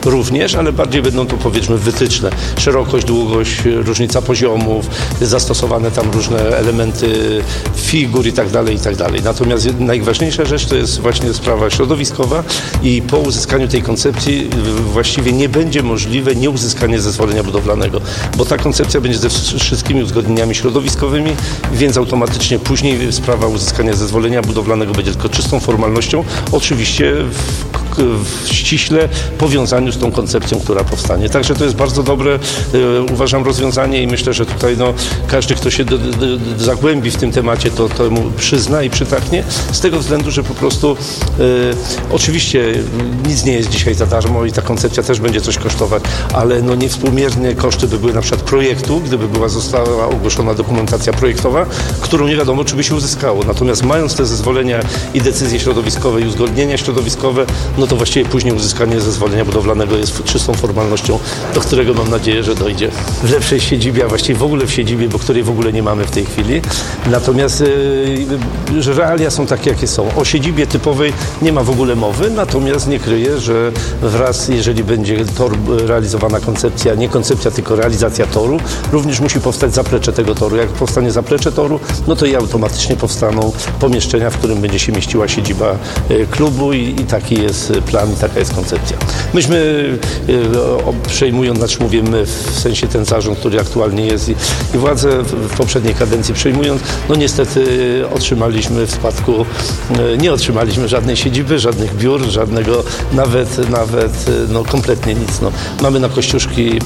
również, ale bardziej będą to powiedzmy wytyczne. Szerokość, długość, różnica poziomów, zastosowane tam różne elementy figur i tak dalej. Natomiast najważniejsza rzecz to jest właśnie sprawa środowiskowa i po uzyskaniu tej koncepcji właściwie nie będzie możliwe nieuzyskanie zezwolenia budowlanego, bo ta koncepcja będzie ze wszystkimi uzgodnieniami środowiskowymi, więc automatycznie później sprawa uzyskania zezwolenia budowlanego będzie tylko czystą formalnością, oczywiście w ściśle powiązaniu z tą koncepcją, która powstanie. Także to jest bardzo dobre, uważam, rozwiązanie i myślę, że tutaj każdy, kto się zagłębi w tym temacie, to mu przyzna i przytaknie, z tego względu, że po prostu oczywiście nic nie jest dzisiaj za darmo i ta koncepcja też będzie coś kosztować, ale niewspółmiernie koszty by były na przykład projektu, gdyby została ogłoszona dokumentacja projektowa, którą nie wiadomo, czy by się uzyskało. Natomiast mając te zezwolenia i decyzje środowiskowe i uzgodnienia środowiskowe, to właściwie później uzyskanie zezwolenia budowlanego jest czystą formalnością, do którego mam nadzieję, że dojdzie w lepszej siedzibie, a właściwie w ogóle w siedzibie, bo której w ogóle nie mamy w tej chwili. Natomiast że realia są takie, jakie są. O siedzibie typowej nie ma w ogóle mowy, natomiast nie kryję, że wraz, jeżeli będzie realizowana koncepcja, nie koncepcja, tylko realizacja toru, również musi powstać zaplecze tego toru. Jak powstanie zaplecze toru, to i automatycznie powstaną pomieszczenia, w którym będzie się mieściła siedziba klubu i taki jest plan i taka jest koncepcja. Myśmy przejmując, mówimy w sensie ten zarząd, który aktualnie jest i władzę w poprzedniej kadencji przejmując, niestety otrzymaliśmy w spadku, nie otrzymaliśmy żadnej siedziby, żadnych biur, żadnego nawet kompletnie nic. Mamy na Kościuszki,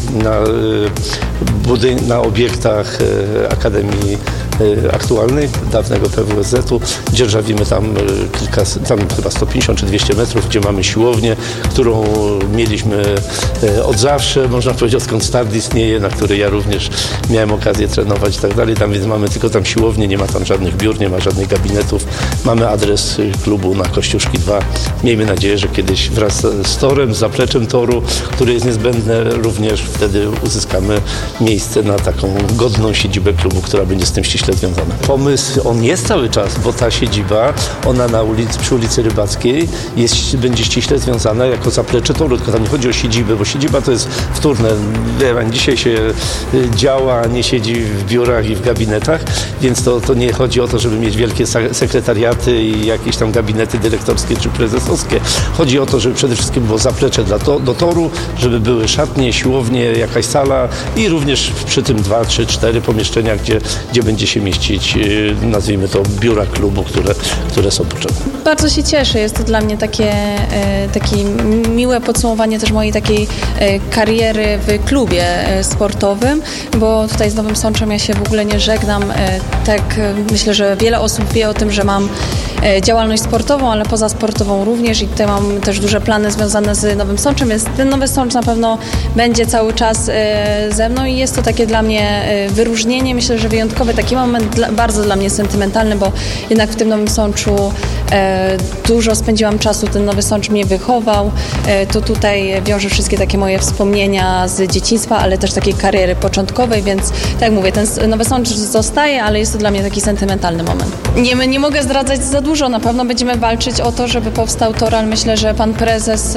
na obiektach Akademii aktualnej, dawnego PWSZ-u, dzierżawimy tam chyba 150 czy 200 metrów, gdzie mamy siłownię, którą mieliśmy od zawsze, można powiedzieć, odkąd start istnieje, na której ja również miałem okazję trenować i tak dalej. Więc mamy tylko tam siłownię, nie ma tam żadnych biur, nie ma żadnych gabinetów. Mamy adres klubu na Kościuszki 2. Miejmy nadzieję, że kiedyś wraz z torem, z zapleczem toru, który jest niezbędne, również wtedy uzyskamy miejsce na taką godną siedzibę klubu, która będzie z tym ściśle związana. Pomysł, on jest cały czas, bo ta siedziba, ona przy ulicy Rybackiej będzie ściśle związana jako zaplecze toru, tylko tam nie chodzi o siedzibę, bo siedziba to jest wtórne. Dzisiaj się działa, nie siedzi w biurach i w gabinetach, więc to nie chodzi o to, żeby mieć wielkie sekretariaty i jakieś tam gabinety dyrektorskie czy prezesowskie. Chodzi o to, żeby przede wszystkim było zaplecze do toru, żeby były szatnie, siłownie, jakaś sala i również przy tym 2, 3, 4 pomieszczenia, gdzie będzie się mieścić, nazwijmy to, biura klubu, które są potrzebne. Bardzo się cieszę. Jest to dla mnie takie miłe podsumowanie też mojej takiej kariery w klubie sportowym, bo tutaj z Nowym Sączem ja się w ogóle nie żegnam. Myślę, że wiele osób wie o tym, że mam działalność sportową, ale poza sportową również i tutaj mam też duże plany związane z Nowym Sączem, więc ten Nowy Sącz na pewno będzie cały czas ze mną i jest to takie dla mnie wyróżnienie, myślę, że wyjątkowy taki moment, bardzo dla mnie sentymentalny, bo jednak w tym Nowym Sączu dużo spędziłam czasu, ten Nowy Sącz mnie wychował, to tutaj wiąże wszystkie takie moje wspomnienia z dzieciństwa, ale też takiej kariery początkowej, więc tak jak mówię, ten Nowy Sącz zostaje, ale jest to dla mnie taki sentymentalny moment. Nie mogę zdradzać za dużo, na pewno będziemy walczyć o to, żeby powstał tor, ale myślę, że pan prezes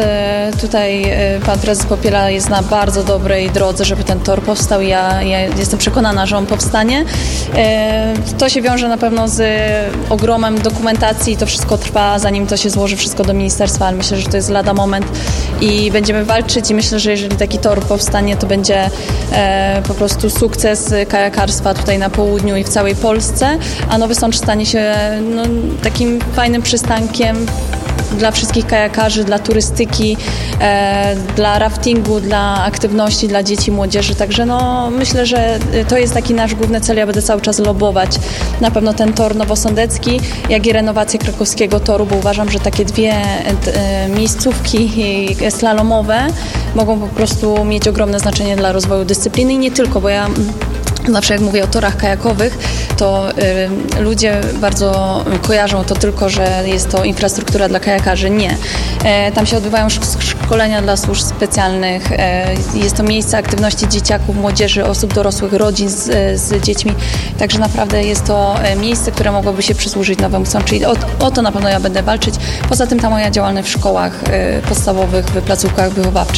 Popiela jest na bardzo dobrej drodze, żeby ten tor powstał i ja jestem przekonana, że on powstanie. To się wiąże na pewno z ogromem dokumentacji, to wszystko trwa, zanim to się złoży wszystko do ministerstwa, ale myślę, że to jest lada moment i będziemy walczyć i myślę, że jeżeli taki tor powstanie, to będzie po prostu sukces kajakarstwa tutaj na południu i w całej Polsce, a Nowy Sącz stanie się takim fajnym przystankiem dla wszystkich kajakarzy, dla turystyki, dla raftingu, dla aktywności, dla dzieci, młodzieży. Także myślę, że to jest taki nasz główny cel. Ja będę cały czas lobować na pewno ten tor nowosądecki, jak i renowację krakowskiego toru, bo uważam, że takie dwie miejscówki slalomowe mogą po prostu mieć ogromne znaczenie dla rozwoju dyscypliny i nie tylko, bo ja zawsze jak mówię o torach kajakowych, to ludzie bardzo kojarzą to tylko, że jest to infrastruktura dla kajakarzy. Nie. Tam się odbywają szkolenia dla służb specjalnych. Jest to miejsce aktywności dzieciaków, młodzieży, osób dorosłych, rodzin z dziećmi. Także naprawdę jest to miejsce, które mogłoby się przysłużyć Nowemu Sączu. I o to na pewno ja będę walczyć. Poza tym ta moja działalność w szkołach podstawowych, w placówkach wychowawczych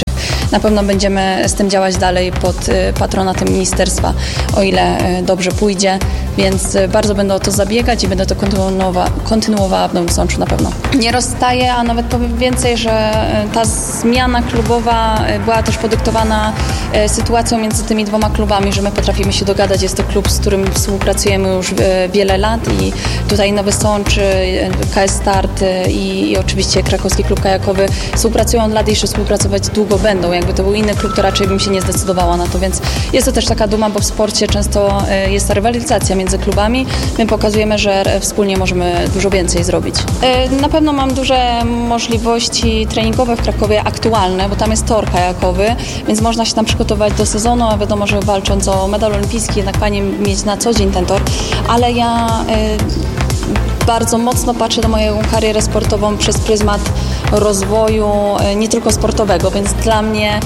na pewno będziemy z tym działać dalej pod patronatem ministerstwa, o ile dobrze pójdzie, więc bardzo będę o to zabiegać i będę to kontynuowała w Nowym Sączu na pewno. Nie rozstaję, a nawet powiem więcej, że ta zmiana klubowa była też podyktowana sytuacją między tymi dwoma klubami, że my potrafimy się dogadać. Jest to klub, z którym współpracujemy już wiele lat i tutaj Nowy Sącz, KS Start i oczywiście Krakowski Klub Kajakowy współpracują od lat i jeszcze współpracować długo będą. Jakby to był inny klub, to raczej bym się nie zdecydowała na to, więc jest to też taka duma, bo w sporcie często jest ta rywalizacja między klubami. My pokazujemy, że wspólnie możemy dużo więcej zrobić. Na pewno mam duże możliwości treningowe w Krakowie aktualne, bo tam jest tor kajakowy, więc można się tam przygotować do sezonu, a wiadomo, że walcząc o medal olimpijski jednak fajnie mieć na co dzień ten tor, ale ja bardzo mocno patrzę na moją karierę sportową przez pryzmat rozwoju nie tylko sportowego, więc dla mnie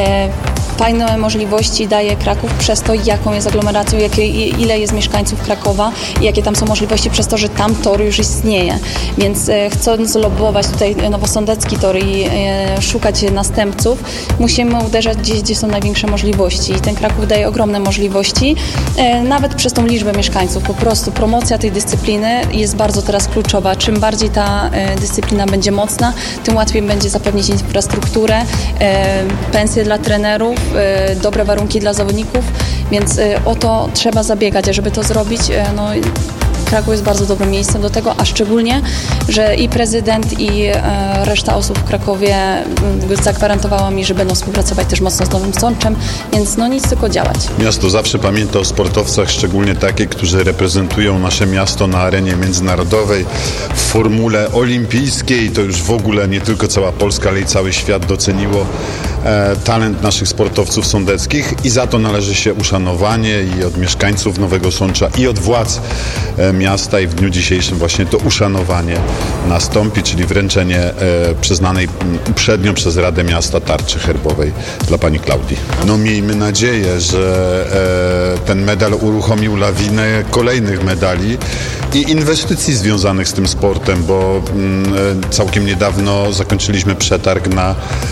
fajne możliwości daje Kraków przez to, jaką jest aglomeracją, ile jest mieszkańców Krakowa i jakie tam są możliwości przez to, że tam tor już istnieje. Więc chcąc lobbować tutaj nowosądecki tor i szukać następców, musimy uderzać gdzieś, gdzie są największe możliwości. I ten Kraków daje ogromne możliwości, nawet przez tą liczbę mieszkańców. Po prostu promocja tej dyscypliny jest bardzo teraz kluczowa. Czym bardziej ta dyscyplina będzie mocna, tym łatwiej będzie zapewnić infrastrukturę, pensje dla trenerów, dobre warunki dla zawodników, więc o to trzeba zabiegać, a żeby to zrobić, Kraków jest bardzo dobrym miejscem do tego, a szczególnie, że i prezydent, i reszta osób w Krakowie zagwarantowała mi, że będą współpracować też mocno z Nowym Sączem, więc nic, tylko działać. Miasto zawsze pamięta o sportowcach, szczególnie takich, którzy reprezentują nasze miasto na arenie międzynarodowej, w formule olimpijskiej. To już w ogóle nie tylko cała Polska, ale i cały świat doceniło talent naszych sportowców sądeckich i za to należy się uszanowanie i od mieszkańców Nowego Sącza, i od władz miasta, i w dniu dzisiejszym właśnie to uszanowanie nastąpi, czyli wręczenie przyznanej uprzednio przez Radę Miasta tarczy herbowej dla pani Klaudii. Miejmy nadzieję, że ten medal uruchomił lawinę kolejnych medali i inwestycji związanych z tym sportem, bo całkiem niedawno zakończyliśmy przetarg na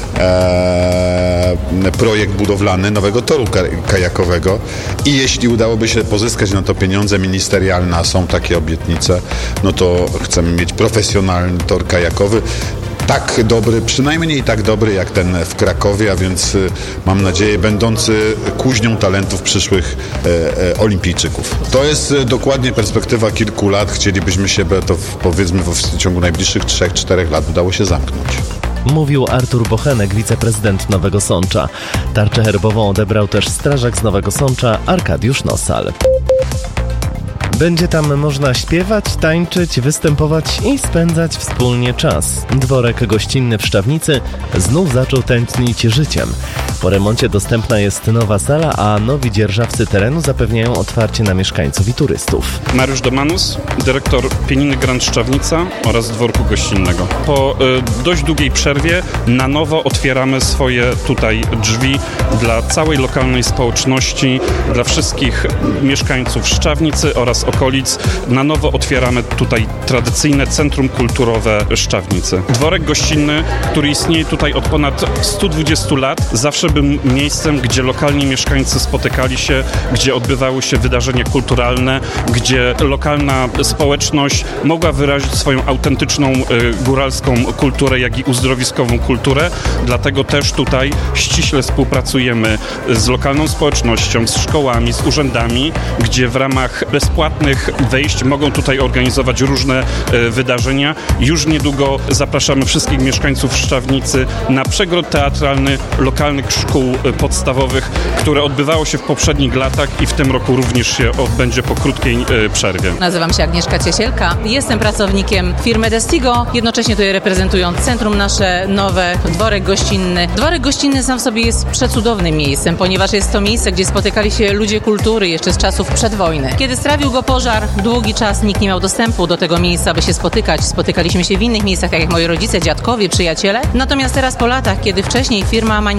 projekt budowlany nowego toru kajakowego i jeśli udałoby się pozyskać na to pieniądze ministerialne, a są takie obietnice, to chcemy mieć profesjonalny tor kajakowy. Tak dobry, przynajmniej tak dobry jak ten w Krakowie, a więc mam nadzieję będący kuźnią talentów przyszłych olimpijczyków. To jest dokładnie perspektywa kilku lat. Chcielibyśmy się, to powiedzmy w ciągu najbliższych 3-4 lat udało się zamknąć. Mówił Artur Bochenek, wiceprezydent Nowego Sącza. Tarczę herbową odebrał też strażak z Nowego Sącza Arkadiusz Nosal. Będzie tam można śpiewać, tańczyć, występować i spędzać wspólnie czas. Dworek gościnny w Szczawnicy znów zaczął tętnić życiem. Po remoncie dostępna jest nowa sala, a nowi dzierżawcy terenu zapewniają otwarcie na mieszkańców i turystów. Mariusz Domanus, dyrektor Pieniny Grand Szczawnica oraz dworku gościnnego. Po dość długiej przerwie na nowo otwieramy swoje tutaj drzwi dla całej lokalnej społeczności, dla wszystkich mieszkańców Szczawnicy oraz okolic. Na nowo otwieramy tutaj tradycyjne centrum kulturowe Szczawnicy. Dworek gościnny, który istnieje tutaj od ponad 120 lat, zawsze był miejscem, gdzie lokalni mieszkańcy spotykali się, gdzie odbywały się wydarzenia kulturalne, gdzie lokalna społeczność mogła wyrazić swoją autentyczną góralską kulturę, jak i uzdrowiskową kulturę. Dlatego też tutaj ściśle współpracujemy z lokalną społecznością, z szkołami, z urzędami, gdzie w ramach bezpłatnych wejść mogą tutaj organizować różne wydarzenia. Już niedługo zapraszamy wszystkich mieszkańców Szczawnicy na przegląd teatralny lokalnych szkół podstawowych, które odbywało się w poprzednich latach i w tym roku również się odbędzie po krótkiej przerwie. Nazywam się Agnieszka Ciesielka, jestem pracownikiem firmy Destigo, jednocześnie tutaj reprezentując centrum nasze nowe, dworek gościnny. Dworek gościnny sam w sobie jest przecudownym miejscem, ponieważ jest to miejsce, gdzie spotykali się ludzie kultury jeszcze z czasów przedwojny. Kiedy strawił go pożar, długi czas nikt nie miał dostępu do tego miejsca, aby się spotykać. Spotykaliśmy się w innych miejscach, tak jak moi rodzice, dziadkowie, przyjaciele. Natomiast teraz po latach, kiedy wcześniej firma Mańkowskich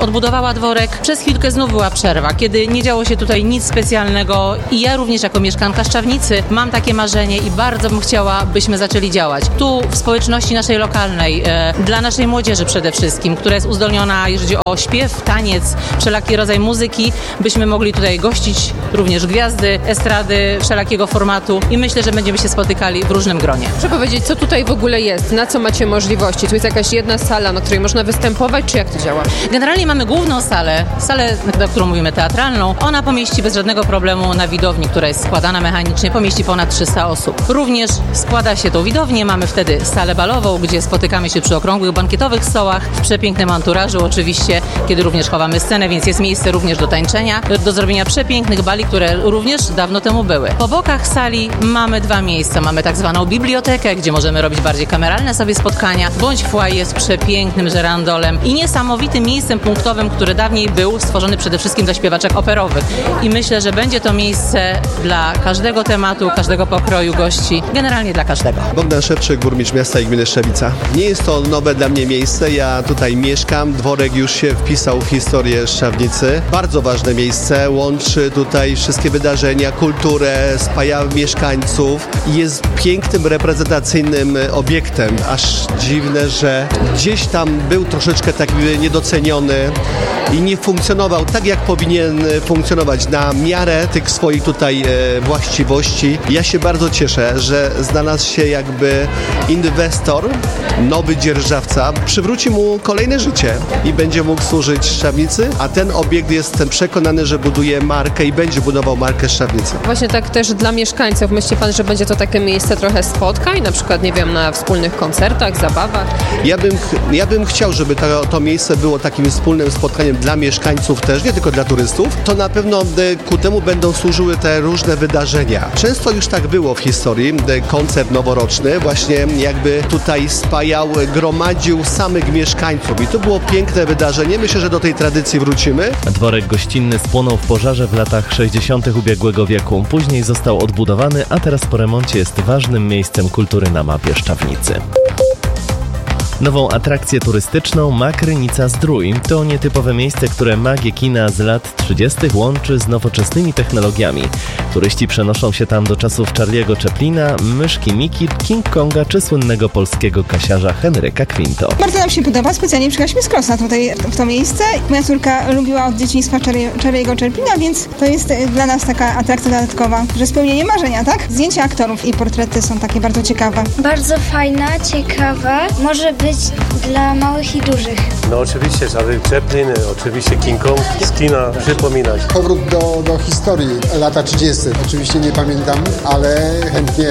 odbudowała dworek. Przez chwilkę znów była przerwa, kiedy nie działo się tutaj nic specjalnego i ja również jako mieszkanka Szczawnicy mam takie marzenie i bardzo bym chciała, byśmy zaczęli działać. Tu w społeczności naszej lokalnej, dla naszej młodzieży przede wszystkim, która jest uzdolniona, jeżeli chodzi o śpiew, taniec, wszelaki rodzaj muzyki, byśmy mogli tutaj gościć również gwiazdy, estrady wszelakiego formatu i myślę, że będziemy się spotykali w różnym gronie. Proszę powiedzieć, co tutaj w ogóle jest? Na co macie możliwości? Tu jest jakaś jedna sala, na której można występować, czy jak to działa? Generalnie mamy główną salę, o którą mówimy teatralną. Ona pomieści bez żadnego problemu na widowni, która jest składana mechanicznie, pomieści ponad 300 osób. Również składa się tą widownię, mamy wtedy salę balową, gdzie spotykamy się przy okrągłych bankietowych stołach, w przepięknym anturażu oczywiście, kiedy również chowamy scenę, więc jest miejsce również do tańczenia, do zrobienia przepięknych bali, które również dawno temu były. Po bokach sali mamy 2 miejsca. Mamy tak zwaną bibliotekę, gdzie możemy robić bardziej kameralne sobie spotkania, bądź foyer z przepięknym żerandolem i niesamowitym miejscem punktowym, który dawniej był stworzony przede wszystkim dla śpiewaczek operowych. I myślę, że będzie to miejsce dla każdego tematu, każdego pokroju gości, generalnie dla każdego. Bogdan Szewczyk, burmistrz miasta i gminy Szczawica. Nie jest to nowe dla mnie miejsce, ja tutaj mieszkam, dworek już się wpisał w historię Szczawnicy. Bardzo ważne miejsce, łączy tutaj wszystkie wydarzenia, kulturę, spaja mieszkańców i jest pięknym, reprezentacyjnym obiektem. Aż dziwne, że gdzieś tam był troszeczkę taki niedoceniony i nie funkcjonował tak, jak powinien funkcjonować na miarę tych swoich tutaj właściwości. Ja się bardzo cieszę, że znalazł się jakby inwestor, nowy dzierżawca, przywróci mu kolejne życie i będzie mógł służyć Szczawnicy, a ten obiekt, jestem przekonany, że buduje markę i będzie budował markę Szczawnicy. Właśnie tak też dla mieszkańców. Myśli pan, że będzie to takie miejsce trochę spotkań, na przykład, nie wiem, na wspólnych koncertach, zabawach? Ja bym chciał, żeby to miejsce było takim wspólnym spotkaniem dla mieszkańców też, nie tylko dla turystów. To na pewno ku temu będą służyły te różne wydarzenia. Często już tak było w historii. Koncert noworoczny właśnie jakby tutaj spajał, gromadził samych mieszkańców i to było piękne wydarzenie. Myślę, że do tej tradycji wrócimy. Dworek gościnny spłonął w pożarze w latach 60. ubiegłego wieku. Później został odbudowany, a teraz po remoncie jest ważnym miejscem kultury na mapie Szczawnicy. Nową atrakcję turystyczną ma Krynica-Zdrój. To nietypowe miejsce, które magię kina z lat 30. łączy z nowoczesnymi technologiami. Turyści przenoszą się tam do czasów Charlie'ego Chaplina, myszki Miki, King Konga czy słynnego polskiego kasiarza Henryka Quinto. Bardzo nam się podoba, specjalnie przyjechaliśmy z Krosna tutaj w to miejsce. Moja córka lubiła od dzieciństwa Charlie'ego Chaplina, więc to jest dla nas taka atrakcja dodatkowa, że spełnienie marzenia, tak? Zdjęcia aktorów i portrety są takie bardzo ciekawe. Bardzo fajna, ciekawa, może być dla małych i dużych. No oczywiście, Charlie Chaplin, oczywiście King Kong, z kina przypominać. Powrót do historii, lata 30. Oczywiście nie pamiętam, ale chętnie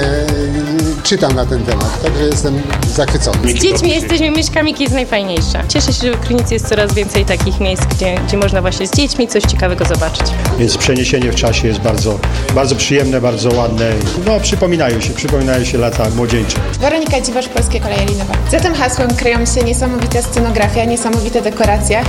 czytam na ten temat, także jestem zachwycony. Z dziećmi jesteśmy, myszka Miki jest najfajniejsza. Cieszę się, że w Krynicy jest coraz więcej takich miejsc, gdzie można właśnie z dziećmi coś ciekawego zobaczyć. Więc przeniesienie w czasie jest bardzo przyjemne, bardzo ładne. No przypominają się lata młodzieńcze. Weronika Dziwasz, Polskie Koleje Linowe. Za tym hasłem kryją się niesamowita scenografia, niesamowite dekoracje,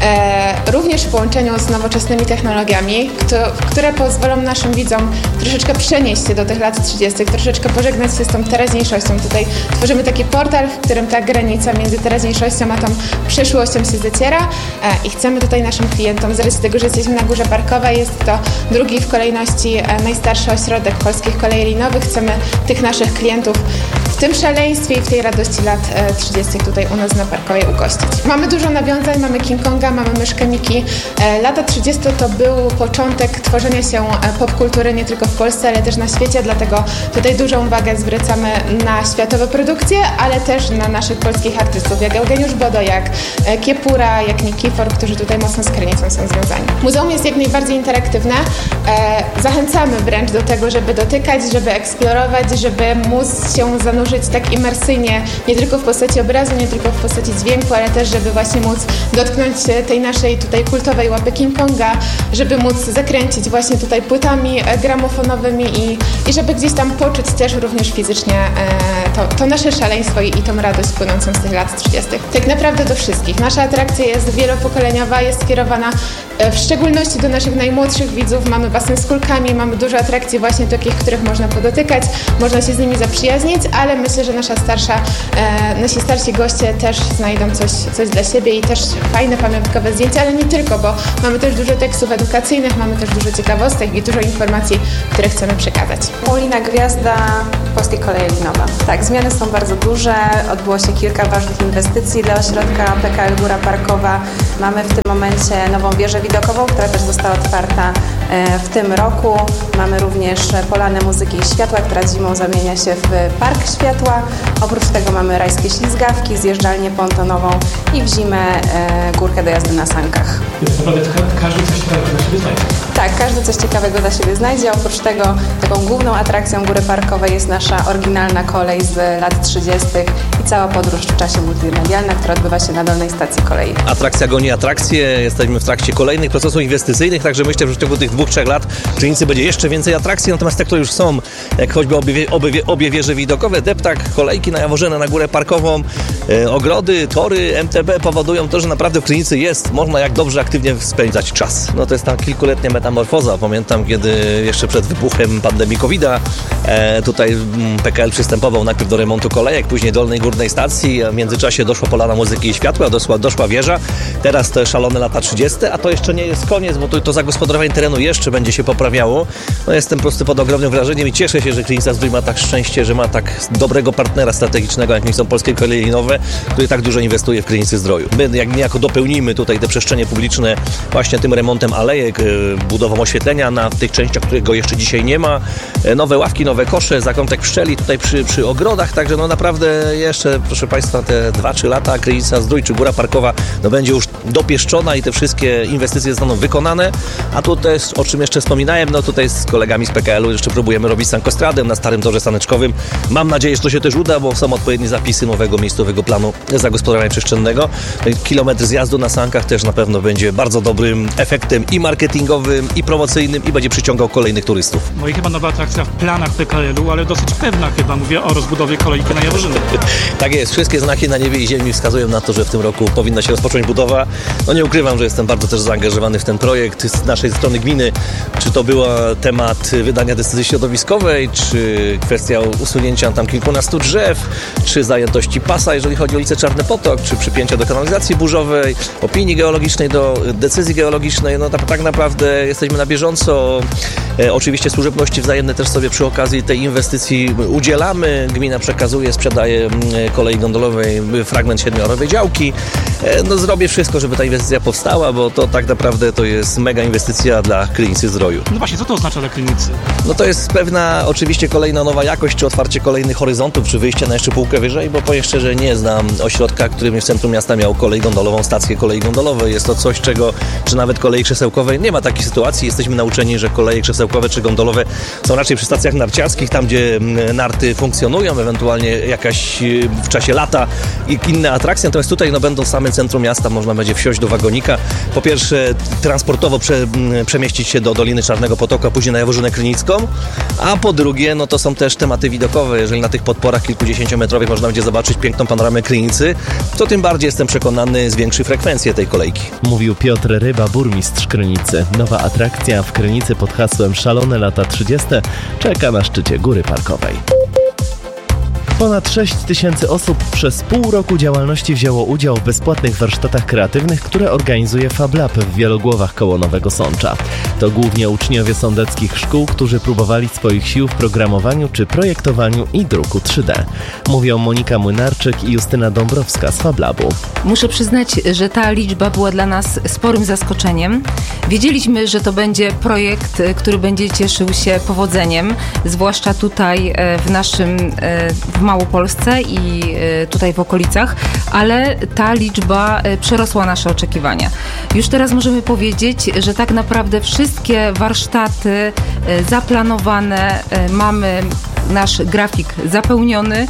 również w połączeniu z nowoczesnymi technologiami, które pozwolą naszym widzom troszeczkę przenieść się do tych lat 30., troszeczkę pożegnać się z tą teraźniejszością. Tutaj tworzymy taki portal, w którym ta granica między teraźniejszością a tą przyszłością się zaciera i chcemy tutaj naszym klientom, z racji tego, że jesteśmy na Górze Parkowej, jest to drugi w kolejności najstarszy ośrodek Polskich Kolei Linowych. Chcemy tych naszych klientów w tym szaleństwie i w tej radości lat 30. tutaj u nas na Parkowej ugościć. Mamy dużo nawiązań, mamy King Konga, mamy myszkę Miki. Lata 30. to był początek tworzenia się popkultury nie tylko w Polsce, ale też na świecie, dlatego tutaj dużą uwagę zwracamy na światowe produkcje, ale też na naszych polskich artystów, jak Eugeniusz Bodo, jak Kiepura, jak Nikifor, którzy tutaj mocno z Krynicą są związani. Muzeum jest jak najbardziej interaktywne. Zachęcamy wręcz do tego, żeby dotykać, żeby eksplorować, żeby móc się zanurzyć tak imersyjnie, nie tylko w postaci obrazu, nie tylko w postaci dźwięku, ale też, żeby właśnie móc dotknąć tej naszej tutaj kultowej łapy King Konga, żeby móc zakręcić właśnie tutaj płytami gramofonowymi i żeby gdzieś tam poczuć też również fizycznie to nasze szaleństwo i tą radość płynącą z tych lat 30. Tak naprawdę do wszystkich. Nasza atrakcja jest wielopokoleniowa, jest skierowana W szczególności do naszych najmłodszych widzów mamy basen z kulkami, mamy dużo atrakcji właśnie takich, których można podotykać, można się z nimi zaprzyjaźnić, ale myślę, że nasi starsi goście też znajdą coś dla siebie i też fajne, pamiątkowe zdjęcia, ale nie tylko, bo mamy też dużo tekstów edukacyjnych, mamy też dużo ciekawostek i dużo informacji, które chcemy przekazać. Paulina Gwiazda, Polskie Koleje Linowe. Tak, zmiany są bardzo duże, odbyło się kilka ważnych inwestycji dla ośrodka PKL Góra Parkowa. Mamy w tym momencie nową wieżę widokową, która też została otwarta w tym roku. Mamy również Polanę Muzyki i Światła, która zimą zamienia się w Park Światła. Oprócz tego mamy rajskie ślizgawki, zjeżdżalnię pontonową i w zimę górkę do jazdy na sankach. Naprawdę każdy coś ciekawego dla siebie znajdzie. Tak, każdy coś ciekawego dla siebie znajdzie. Oprócz tego taką główną atrakcją Góry Parkowej jest nasza oryginalna kolej z lat 30. i cała podróż w czasie multimedialna, która odbywa się na dolnej stacji kolei. Atrakcja goni atrakcje, jesteśmy w trakcie kolejnych procesów inwestycyjnych, także myślę, że w ciągu tych 2-3 lat w Krynicy będzie jeszcze więcej atrakcji, natomiast te, które już są, jak choćby obie wieże widokowe, deptak, kolejki na Jaworzynę, na Górę Parkową, ogrody, tory, MTB powodują to, że naprawdę w Krynicy można jak dobrze aktywnie spędzać czas. No to jest tam kilkuletnia metamorfoza. Pamiętam, kiedy jeszcze przed wybuchem pandemii COVID-a tutaj PKL przystępował najpierw do remontu kolejek, później dolnej górnej stacji, a w międzyczasie doszła Polana Muzyki i Światła, doszła wieża, teraz te szalone lata 30, a to jeszcze nie jest koniec, bo to zagospodarowanie terenu jeszcze będzie się poprawiało. No jestem po prostu pod ogromnym wrażeniem i cieszę się, że Krynica Zdrój ma tak szczęście, że ma tak dobrego partnera strategicznego, jakim są Polskie Koleje Linowe, który tak dużo inwestuje w Krynicy Zdroju. My niejako dopełnimy tutaj te przestrzenie publiczne właśnie tym remontem alejek, budową oświetlenia na tych częściach, których go jeszcze dzisiaj nie ma, nowe ławki, nowe kosze, zakątek pszczeli tutaj przy ogrodach, także no naprawdę jeszcze, proszę Państwa, te 2-3 lata Krynica Zdrój czy Góra Parkowa będzie już dopieszczona i te wszystkie inwestycje zostaną wykonane, a tu też, o czym jeszcze wspominałem, no tutaj z kolegami z PKL-u jeszcze próbujemy robić sankostradę na starym torze saneczkowym. Mam nadzieję, że to się też uda, bo są odpowiednie zapisy nowego miejscowego planu zagospodarowania przestrzennego. Kilometr zjazdu na sankach też na pewno będzie bardzo dobrym efektem i marketingowym, i promocyjnym i będzie przyciągał kolejnych turystów. No i chyba nowa atrakcja w planach PKL-u, ale dosyć pewna chyba, mówię o rozbudowie kolejki na Jaworzynę. Tak jest, wszystkie znaki na niebie i ziemi wskazują na to, że w tym roku powinna się rozpocząć budowa. No nie ukrywam, że jestem bardzo też zaangażowany w ten projekt z naszej strony gminy, czy to był temat wydania decyzji środowiskowej, czy kwestia usunięcia tam kilkunastu drzew, czy zajętości pasa, jeżeli chodzi o ulicę Czarny Potok, czy przypięcia do kanalizacji burzowej, opinii geologicznej, do decyzji geologicznej. No tak naprawdę jesteśmy na bieżąco. Oczywiście służebności wzajemne też sobie przy okazji tej inwestycji udzielamy. Gmina przekazuje, sprzedaje kolei gondolowej fragment 7-rowej działki. No zrobię wszystko, żeby ta inwestycja powstała, bo to tak naprawdę to jest mega inwestycja dla Krynicy Zdroju. No właśnie, co to oznacza dla Krynicy? No to jest pewna oczywiście kolejna nowa jakość, czy otwarcie kolejnych horyzontów, czy wyjście na jeszcze półkę wyżej, bo powiem szczerze, nie znam ośrodka, który w centrum miasta miał kolej gondolową, stację kolei gondolowej. Jest to coś, czy nawet kolei krzesełkowej nie ma takiej sytuacji. Jesteśmy nauczeni, że koleje krzesełkowe czy gondolowe są raczej przy stacjach narciarskich, tam gdzie narty funkcjonują, ewentualnie jakaś w czasie lata i inne atrakcje. Natomiast tutaj będąc w samym centrum miasta można będzie wsiąść do wagonika. Po pierwsze transportowo przemieścić się do Doliny Czarnego Potoku, a później na Jaworzynę Krynicką, a po drugie to są też tematy widokowe. Jeżeli na tych podporach kilkudziesięciometrowych można będzie zobaczyć piękną panoramę Krynicy, to tym bardziej jestem przekonany, zwiększy frekwencję tej kolejki. Mówił Piotr Ryba, burmistrz Krynicy. Nowa atrakcja w Krynicy pod hasłem Szalone lata 30 czeka na szczycie Góry Parkowej. Ponad 6 000 osób przez pół roku działalności wzięło udział w bezpłatnych warsztatach kreatywnych, które organizuje Fab Lab w Wielogłowach koło Nowego Sącza. To głównie uczniowie sądeckich szkół, którzy próbowali swoich sił w programowaniu czy projektowaniu i druku 3D. Mówią Monika Młynarczyk i Justyna Dąbrowska z Fab Labu. Muszę przyznać, że ta liczba była dla nas sporym zaskoczeniem. Wiedzieliśmy, że to będzie projekt, który będzie cieszył się powodzeniem, zwłaszcza tutaj w Małopolsce i tutaj w okolicach, ale ta liczba przerosła nasze oczekiwania. Już teraz możemy powiedzieć, że tak naprawdę wszystkie warsztaty zaplanowane, mamy nasz grafik zapełniony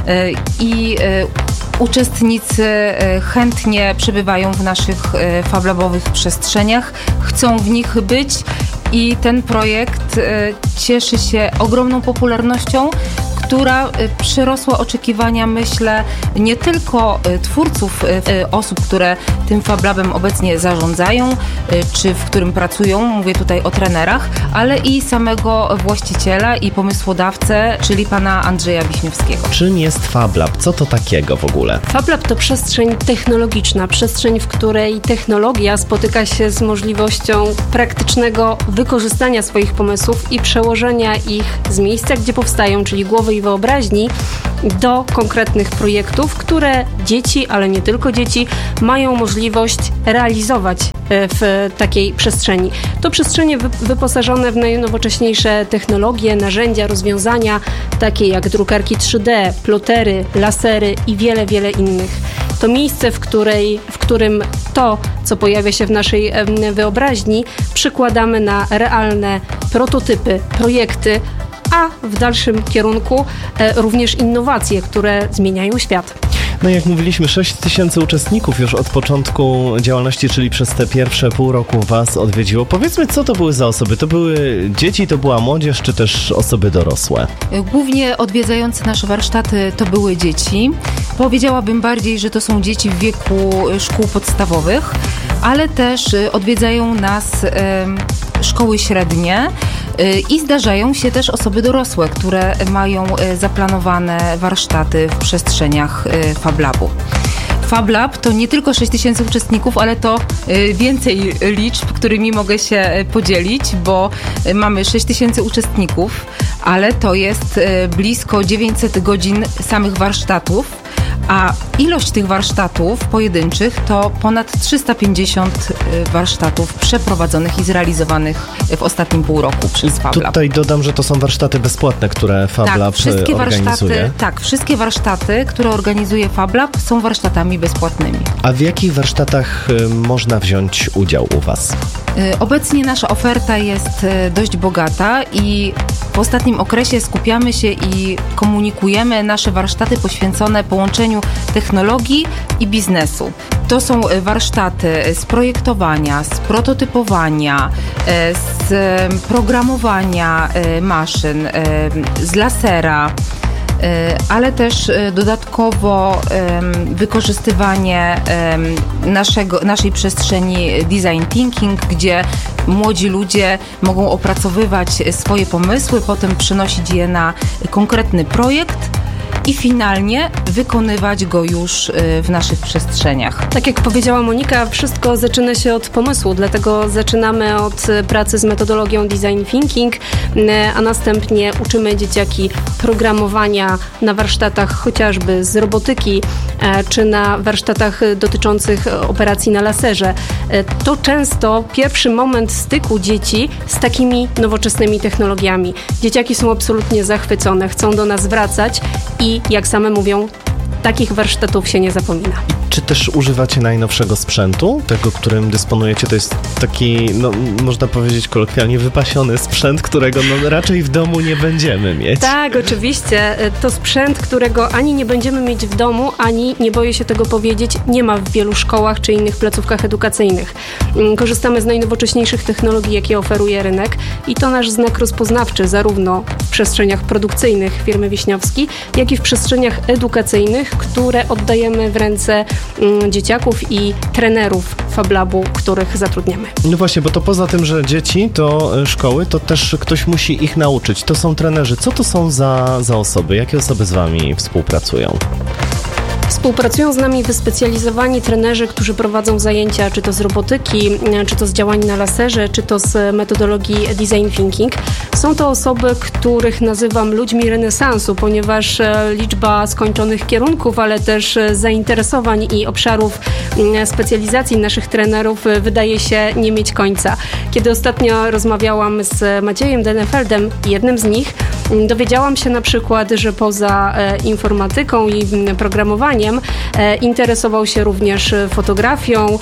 i uczestnicy chętnie przebywają w naszych fablabowych przestrzeniach, chcą w nich być i ten projekt cieszy się ogromną popularnością, która przerosła oczekiwania, myślę, nie tylko twórców, osób, które tym Fab Labem obecnie zarządzają, czy w którym pracują, mówię tutaj o trenerach, ale i samego właściciela i pomysłodawcę, czyli pana Andrzeja Wiśniewskiego. Czym jest Fab Lab? Co to takiego w ogóle? Fab Lab to przestrzeń technologiczna, przestrzeń, w której technologia spotyka się z możliwością praktycznego wykorzystania swoich pomysłów i przełożenia ich z miejsca, gdzie powstają, czyli głowy i wyobraźni, do konkretnych projektów, które dzieci, ale nie tylko dzieci, mają możliwość realizować w takiej przestrzeni. To przestrzenie wyposażone w najnowocześniejsze technologie, narzędzia, rozwiązania, takie jak drukarki 3D, plotery, lasery i wiele, wiele innych. To miejsce, w którym to, co pojawia się w naszej wyobraźni, przykładamy na realne prototypy, projekty, a w dalszym kierunku również innowacje, które zmieniają świat. No jak mówiliśmy, 6 000 uczestników już od początku działalności, czyli przez te pierwsze pół roku was odwiedziło. Powiedzmy, co to były za osoby? To były dzieci, to była młodzież, czy też osoby dorosłe? Głównie odwiedzające nasze warsztaty to były dzieci. Powiedziałabym bardziej, że to są dzieci w wieku szkół podstawowych, ale też odwiedzają nas szkoły średnie i zdarzają się też osoby dorosłe, które mają zaplanowane warsztaty w przestrzeniach Fab Labu. Fab Lab to nie tylko 6 000 uczestników, ale to więcej liczb, którymi mogę się podzielić, bo mamy 6 000 uczestników, ale to jest blisko 900 godzin samych warsztatów, a ilość tych warsztatów pojedynczych to ponad 350 warsztatów przeprowadzonych i zrealizowanych w ostatnim pół roku przez Fab Lab. Tutaj dodam, że to są warsztaty bezpłatne, które Fab Lab organizuje. Wszystkie warsztaty, które organizuje Fab Lab, są warsztatami bezpłatnymi. A w jakich warsztatach można wziąć udział u was? Obecnie nasza oferta jest dość bogata i w ostatnim okresie skupiamy się i komunikujemy nasze warsztaty poświęcone połączeniu technologii i biznesu. To są warsztaty z projektowania, z prototypowania, z programowania maszyn, z lasera, ale też dodatkowo wykorzystywanie naszej przestrzeni design thinking, gdzie młodzi ludzie mogą opracowywać swoje pomysły, potem przenosić je na konkretny projekt i finalnie wykonywać go już w naszych przestrzeniach. Tak jak powiedziała Monika, wszystko zaczyna się od pomysłu, dlatego zaczynamy od pracy z metodologią design thinking, a następnie uczymy dzieciaki programowania na warsztatach chociażby z robotyki, czy na warsztatach dotyczących operacji na laserze. To często pierwszy moment styku dzieci z takimi nowoczesnymi technologiami. Dzieciaki są absolutnie zachwycone, chcą do nas wracać i jak same mówią, takich warsztatów się nie zapomina. Czy też używacie najnowszego sprzętu, tego, którym dysponujecie? To jest taki, można powiedzieć kolokwialnie, wypasiony sprzęt, którego raczej w domu nie będziemy mieć. Tak, oczywiście. To sprzęt, którego ani nie będziemy mieć w domu, ani, nie boję się tego powiedzieć, nie ma w wielu szkołach czy innych placówkach edukacyjnych. Korzystamy z najnowocześniejszych technologii, jakie oferuje rynek i to nasz znak rozpoznawczy zarówno w przestrzeniach produkcyjnych firmy Wiśniowski, jak i w przestrzeniach edukacyjnych, które oddajemy w ręce dzieciaków i trenerów Fab Labu, których zatrudniamy. No właśnie, bo to poza tym, że dzieci to szkoły, to też ktoś musi ich nauczyć. To są trenerzy. Co to są za osoby? Jakie osoby z wami współpracują? Współpracują z nami wyspecjalizowani trenerzy, którzy prowadzą zajęcia czy to z robotyki, czy to z działań na laserze, czy to z metodologii design thinking. Są to osoby, których nazywam ludźmi renesansu, ponieważ liczba skończonych kierunków, ale też zainteresowań i obszarów specjalizacji naszych trenerów wydaje się nie mieć końca. Kiedy ostatnio rozmawiałam z Maciejem Denefeldem, jednym z nich, dowiedziałam się na przykład, że poza informatyką i programowaniem interesował się również fotografią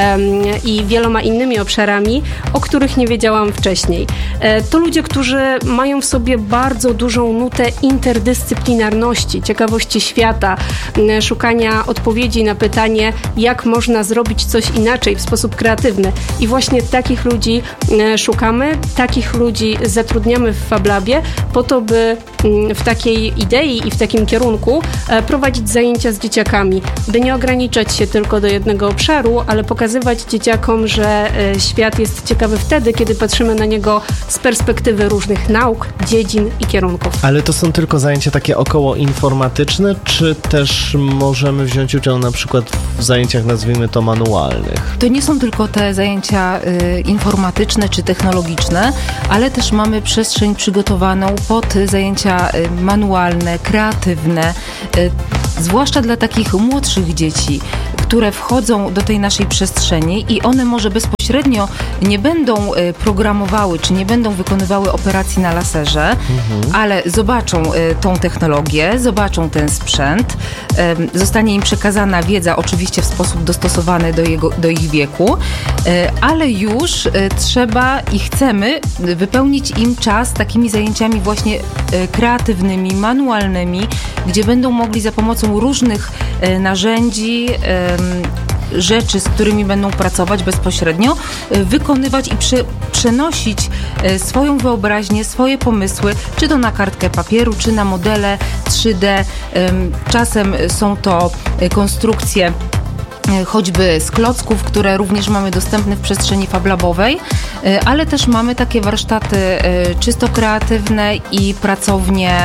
i wieloma innymi obszarami, o których nie wiedziałam wcześniej. To ludzie, którzy mają w sobie bardzo dużą nutę interdyscyplinarności, ciekawości świata, szukania odpowiedzi na pytanie, jak można zrobić coś inaczej w sposób kreatywny. I właśnie takich ludzi szukamy, takich ludzi zatrudniamy w Fab Labie po to, by w takiej idei i w takim kierunku prowadzić zajęcia z dzieciakami, by nie ograniczać się tylko do jednego obszaru, ale pokazywać dzieciakom, że świat jest ciekawy wtedy, kiedy patrzymy na niego z perspektywy różnych nauk, dziedzin i kierunków. Ale to są tylko zajęcia takie około informatyczne, czy też możemy wziąć udział na przykład w zajęciach, nazwijmy to, manualnych? To nie są tylko te zajęcia informatyczne czy technologiczne, ale też mamy przestrzeń przygotowaną pod zajęcia manualne, kreatywne, zwłaszcza dla takich młodszych dzieci, które wchodzą do tej naszej przestrzeni i one może bezpośrednio nie będą programowały, czy nie będą wykonywały operacji na laserze, ale zobaczą tą technologię, zobaczą ten sprzęt, zostanie im przekazana wiedza oczywiście w sposób dostosowany do ich wieku, ale już trzeba i chcemy wypełnić im czas takimi zajęciami właśnie kreatywnymi, manualnymi, gdzie będą mogli za pomocą różnych narzędzi, rzeczy, z którymi będą pracować bezpośrednio, wykonywać i przenosić swoją wyobraźnię, swoje pomysły, czy to na kartkę papieru, czy na modele 3D. Czasem są to konstrukcje choćby z klocków, które również mamy dostępne w przestrzeni FabLabowej, ale też mamy takie warsztaty czysto kreatywne i pracownie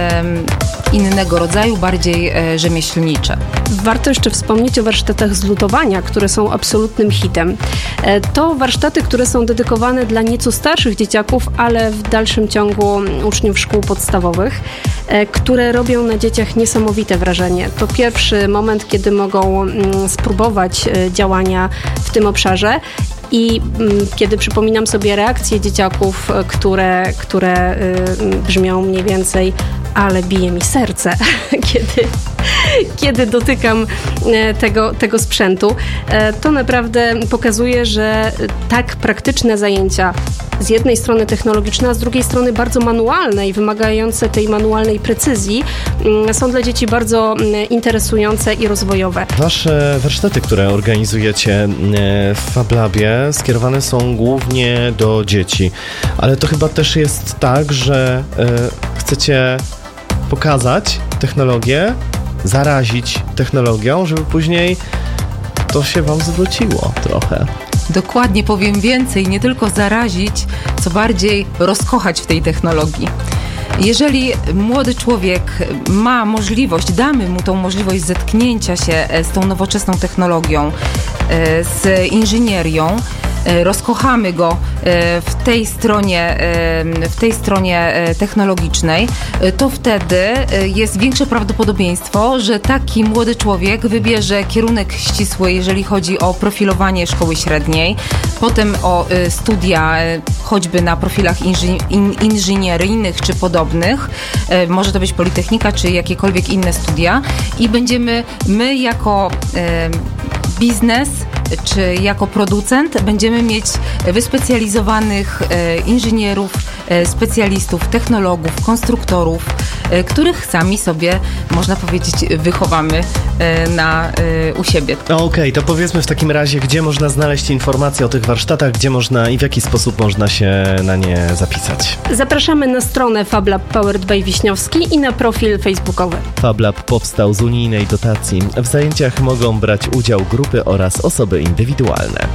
innego rodzaju, bardziej rzemieślnicze. Warto jeszcze wspomnieć o warsztatach z lutowania, które są absolutnym hitem. To warsztaty, które są dedykowane dla nieco starszych dzieciaków, ale w dalszym ciągu uczniów szkół podstawowych, które robią na dzieciach niesamowite wrażenie. To pierwszy moment, kiedy mogą spróbować działania w tym obszarze. I kiedy przypominam sobie reakcje dzieciaków, które brzmią mniej więcej, ale bije mi serce, kiedy dotykam tego sprzętu, to naprawdę pokazuje, że tak praktyczne zajęcia, z jednej strony technologiczne, a z drugiej strony bardzo manualne i wymagające tej manualnej precyzji, są dla dzieci bardzo interesujące i rozwojowe. Wasze warsztaty, które organizujecie w FabLabie, skierowane są głównie do dzieci, ale to chyba też jest tak, że chcecie pokazać technologię, zarazić technologią, żeby później to się wam zwróciło trochę. Dokładnie, powiem więcej, nie tylko zarazić, co bardziej rozkochać w tej technologii. Jeżeli młody człowiek ma możliwość, damy mu tą możliwość zetknięcia się z tą nowoczesną technologią, z inżynierią, rozkochamy go w tej stronie technologicznej, to wtedy jest większe prawdopodobieństwo, że taki młody człowiek wybierze kierunek ścisły, jeżeli chodzi o profilowanie szkoły średniej, potem o studia choćby na profilach inżynieryjnych czy podobnych, może to być Politechnika czy jakiekolwiek inne studia i będziemy my jako biznes czy jako producent będziemy mieć wyspecjalizowanych inżynierów, specjalistów, technologów, konstruktorów, których sami sobie, można powiedzieć, wychowamy u siebie. Okej, to powiedzmy w takim razie, gdzie można znaleźć informacje o tych warsztatach, gdzie można i w jaki sposób można się na nie zapisać. Zapraszamy na stronę FabLab Powered by Wiśniowski i na profil facebookowy. FabLab powstał z unijnej dotacji. W zajęciach mogą brać udział grupy oraz osoby indywidualne.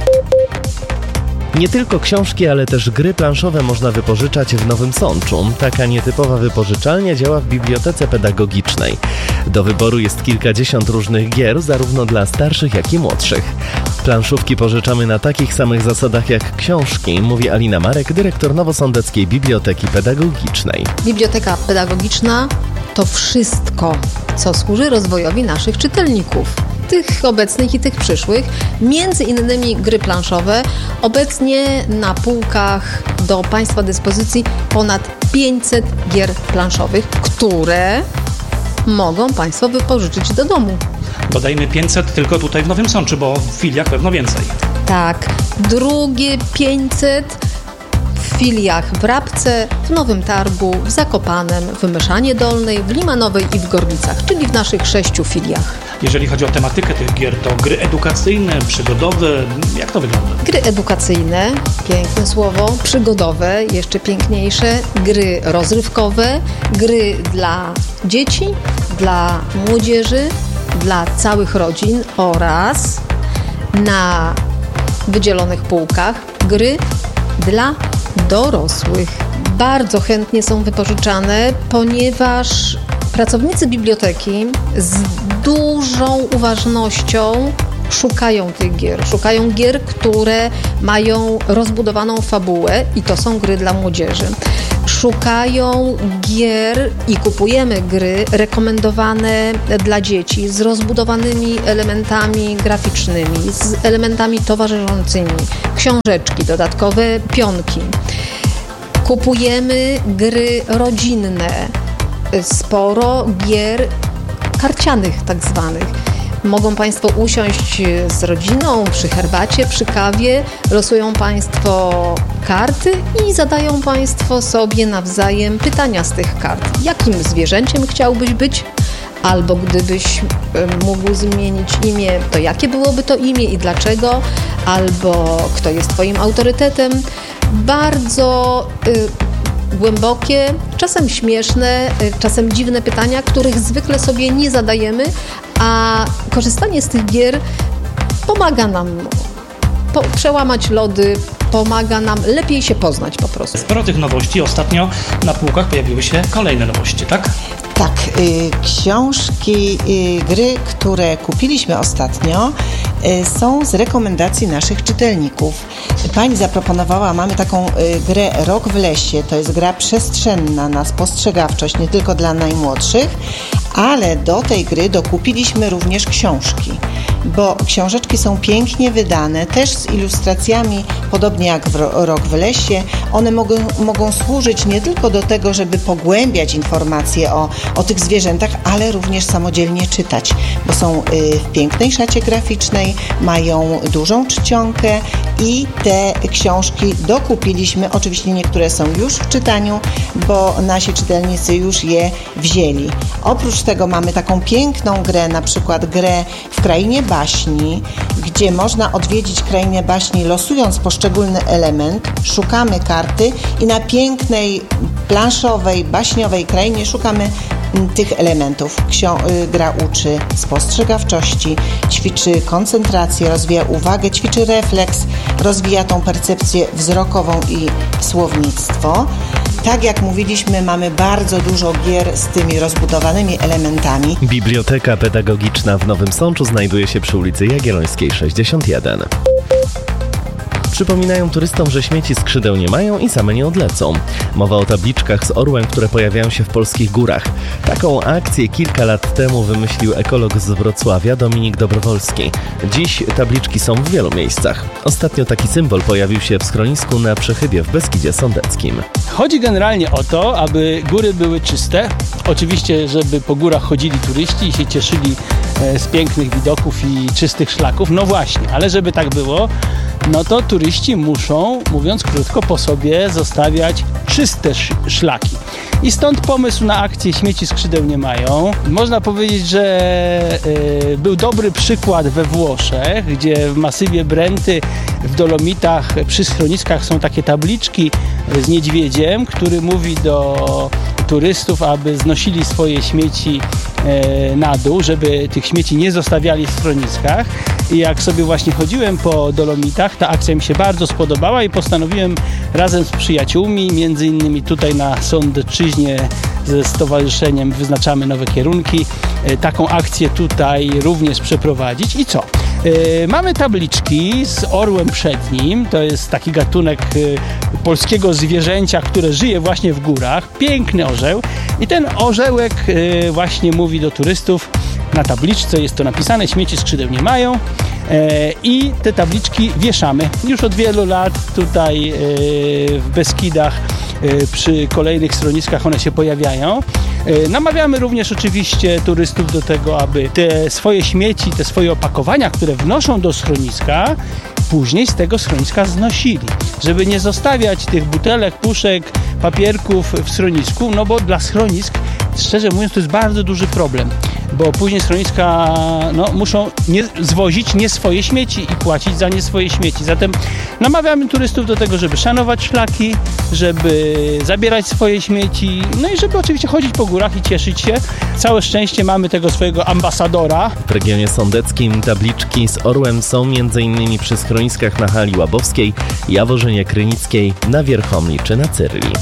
Nie tylko książki, ale też gry planszowe można wypożyczać w Nowym Sączu. Taka nietypowa wypożyczalnia działa w bibliotece pedagogicznej. Do wyboru jest kilkadziesiąt różnych gier, zarówno dla starszych, jak i młodszych. Planszówki pożyczamy na takich samych zasadach jak książki, mówi Alina Marek, dyrektor Nowosądeckiej Biblioteki Pedagogicznej. Biblioteka pedagogiczna to wszystko, co służy rozwojowi naszych czytelników. Tych obecnych i tych przyszłych, między innymi gry planszowe. Obecnie na półkach do Państwa dyspozycji ponad 500 gier planszowych, które mogą Państwo wypożyczyć do domu. Dodajmy 500 tylko tutaj w Nowym Sączu, bo w filiach pewno więcej. Tak, drugie 500 w filiach w Rabce, w Nowym Targu, w Zakopanem, w Myszanie Dolnej, w Limanowej i w Gorlicach, czyli w naszych 6 filiach. Jeżeli chodzi o tematykę tych gier, to gry edukacyjne, przygodowe, jak to wygląda? Gry edukacyjne, piękne słowo, przygodowe, jeszcze piękniejsze, gry rozrywkowe, gry dla dzieci, dla młodzieży, dla całych rodzin oraz na wydzielonych półkach gry dla dorosłych. Bardzo chętnie są wypożyczane, ponieważ pracownicy biblioteki z dużą uważnością szukają tych gier. Szukają gier, które mają rozbudowaną fabułę i to są gry dla młodzieży. Szukają gier i kupujemy gry rekomendowane dla dzieci z rozbudowanymi elementami graficznymi, z elementami towarzyszącymi, książeczki, dodatkowe pionki. Kupujemy gry rodzinne, sporo gier karcianych tak zwanych. Mogą Państwo usiąść z rodziną przy herbacie, przy kawie, losują Państwo karty i zadają Państwo sobie nawzajem pytania z tych kart. Jakim zwierzęciem chciałbyś być? Albo gdybyś mógł zmienić imię, to jakie byłoby to imię i dlaczego? Albo kto jest Twoim autorytetem? Bardzo głębokie, czasem śmieszne, czasem dziwne pytania, których zwykle sobie nie zadajemy, a korzystanie z tych gier pomaga nam przełamać lody, pomaga nam lepiej się poznać po prostu. Sporo tych nowości. Ostatnio na półkach pojawiły się kolejne nowości, tak? Tak, książki, gry, które kupiliśmy ostatnio, są z rekomendacji naszych czytelników. Pani zaproponowała, mamy taką grę Rok w lesie, to jest gra przestrzenna na spostrzegawczość, nie tylko dla najmłodszych, ale do tej gry dokupiliśmy również książki, bo książeczki są pięknie wydane, też z ilustracjami, podobnie jak w Rok w lesie. One mogą służyć nie tylko do tego, żeby pogłębiać informacje o tych zwierzętach, ale również samodzielnie czytać, bo są w pięknej szacie graficznej, mają dużą czcionkę i te książki dokupiliśmy. Oczywiście niektóre są już w czytaniu, bo nasi czytelnicy już je wzięli. Oprócz tego mamy taką piękną grę, na przykład grę w Krainie Baśni, gdzie można odwiedzić Krainę Baśni losując poszczególny element, szukamy karty i na pięknej, planszowej, baśniowej krainie szukamy tych elementów. Gra uczy spostrzegawczości, ćwiczy koncentrację, rozwija uwagę, ćwiczy refleks, rozwija tą percepcję wzrokową i słownictwo. Tak jak mówiliśmy, mamy bardzo dużo gier z tymi rozbudowanymi elementami. Biblioteka Pedagogiczna w Nowym Sączu znajduje się przy ulicy Jagiellońskiej 61. Przypominają turystom, że śmieci skrzydeł nie mają i same nie odlecą. Mowa o tabliczkach z orłem, które pojawiają się w polskich górach. Taką akcję kilka lat temu wymyślił ekolog z Wrocławia Dominik Dobrowolski. Dziś tabliczki są w wielu miejscach. Ostatnio taki symbol pojawił się w schronisku na Przechybie w Beskidzie Sądeckim. Chodzi generalnie o to, aby góry były czyste. Oczywiście, żeby po górach chodzili turyści i się cieszyli z pięknych widoków i czystych szlaków. No właśnie, ale żeby tak było, no to turyści muszą, mówiąc krótko, po sobie zostawiać czyste szlaki. I stąd pomysł na akcję Śmieci skrzydeł nie mają. Można powiedzieć, że był dobry przykład we Włoszech, gdzie w masywie Brenty, w Dolomitach, przy schroniskach są takie tabliczki z niedźwiedziem, który mówi do turystów, aby znosili swoje śmieci na dół, żeby tych śmieci nie zostawiali w schroniskach. I jak sobie właśnie chodziłem po Dolomitach, ta akcja mi się bardzo spodobała i postanowiłem razem z przyjaciółmi, między innymi tutaj na Sądecczyźnie ze stowarzyszeniem Wyznaczamy Nowe Kierunki, taką akcję tutaj również przeprowadzić. I co? Mamy tabliczki z orłem przed nim. To jest taki gatunek polskiego zwierzęcia, które żyje właśnie w górach. Piękny orzeł. I ten orzełek właśnie mówi do turystów, na tabliczce jest to napisane, śmieci skrzydeł nie mają. I te tabliczki wieszamy. Już od wielu lat tutaj w Beskidach przy kolejnych schroniskach one się pojawiają. Namawiamy również oczywiście turystów do tego, aby te swoje śmieci, te swoje opakowania, które wnoszą do schroniska, później z tego schroniska znosili, żeby nie zostawiać tych butelek, puszek, papierków w schronisku, no bo dla schronisk, szczerze mówiąc, to jest bardzo duży problem, bo później schroniska muszą zwozić nie swoje śmieci i płacić za nie swoje śmieci. Zatem namawiamy turystów do tego, żeby szanować szlaki, żeby zabierać swoje śmieci, no i żeby oczywiście chodzić po górach i cieszyć się. Całe szczęście mamy tego swojego ambasadora. W regionie sądeckim tabliczki z orłem są m.in. przy schroniskach na Hali Łabowskiej, Jaworzynie Krynickiej, na Wierchomli czy na Cyrli.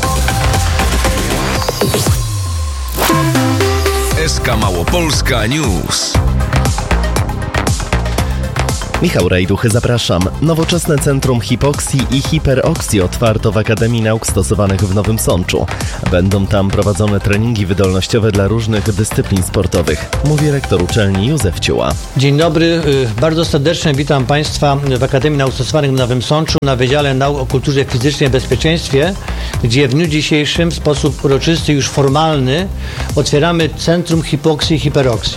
SK Małopolska News. Michał Rajduchy, zapraszam. Nowoczesne Centrum Hipoksji i Hiperoksji otwarto w Akademii Nauk Stosowanych w Nowym Sączu. Będą tam prowadzone treningi wydolnościowe dla różnych dyscyplin sportowych, mówi rektor uczelni Józef Ciuła. Dzień dobry, bardzo serdecznie witam Państwa w Akademii Nauk Stosowanych w Nowym Sączu na Wydziale Nauk o Kulturze Fizycznej i Bezpieczeństwie, gdzie w dniu dzisiejszym w sposób uroczysty, już formalny, otwieramy Centrum Hipoksji i Hiperoksji.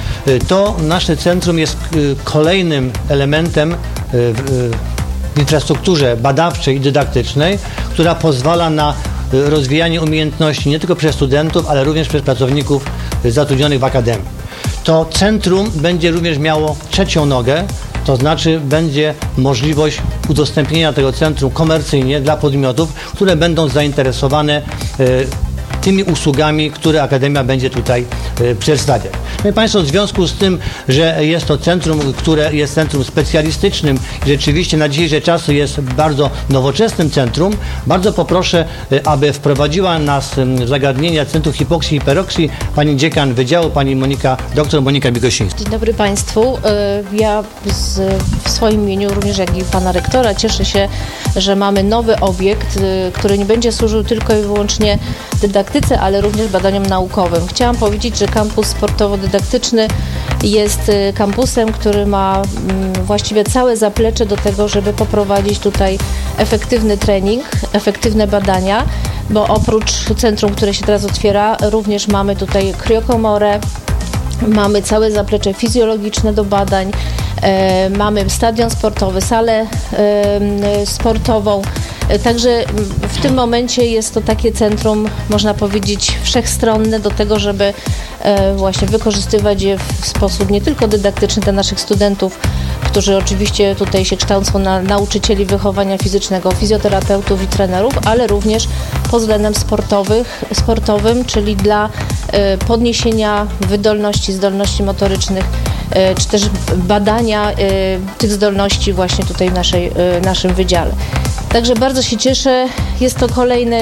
To nasze centrum jest kolejnym elementem w infrastrukturze badawczej i dydaktycznej, która pozwala na rozwijanie umiejętności nie tylko przez studentów, ale również przez pracowników zatrudnionych w Akademii. To centrum będzie również miało trzecią nogę, to znaczy będzie możliwość udostępnienia tego centrum komercyjnie dla podmiotów, które będą zainteresowane tymi usługami, które Akademia będzie tutaj przedstawiać. Państwo, w związku z tym, że jest to centrum, które jest centrum specjalistycznym i rzeczywiście na dzisiejsze czasy jest bardzo nowoczesnym centrum, bardzo poproszę, aby wprowadziła nas w zagadnienia Centrum Hipoksji i Hiperoksji pani dziekan wydziału, pani dr Monika Bigosińska. Dzień dobry Państwu. Ja w swoim imieniu, również jak i pana rektora, cieszę się, że mamy nowy obiekt, który nie będzie służył tylko i wyłącznie dydaktyce, ale również badaniom naukowym. Chciałam powiedzieć, że kampus sportowo-dydaktyczny jest kampusem, który ma właściwie całe zaplecze do tego, żeby poprowadzić tutaj efektywny trening, efektywne badania, bo oprócz centrum, które się teraz otwiera, również mamy tutaj kryokomorę, mamy całe zaplecze fizjologiczne do badań, mamy stadion sportowy, salę sportową. Także w tym momencie jest to takie centrum, można powiedzieć, wszechstronne do tego, żeby właśnie wykorzystywać je w sposób nie tylko dydaktyczny dla naszych studentów, którzy oczywiście tutaj się kształcą na nauczycieli wychowania fizycznego, fizjoterapeutów i trenerów, ale również pod względem sportowym, czyli dla podniesienia wydolności, zdolności motorycznych, czy też badania tych zdolności właśnie tutaj w naszym wydziale. Także bardzo się cieszę. Jest to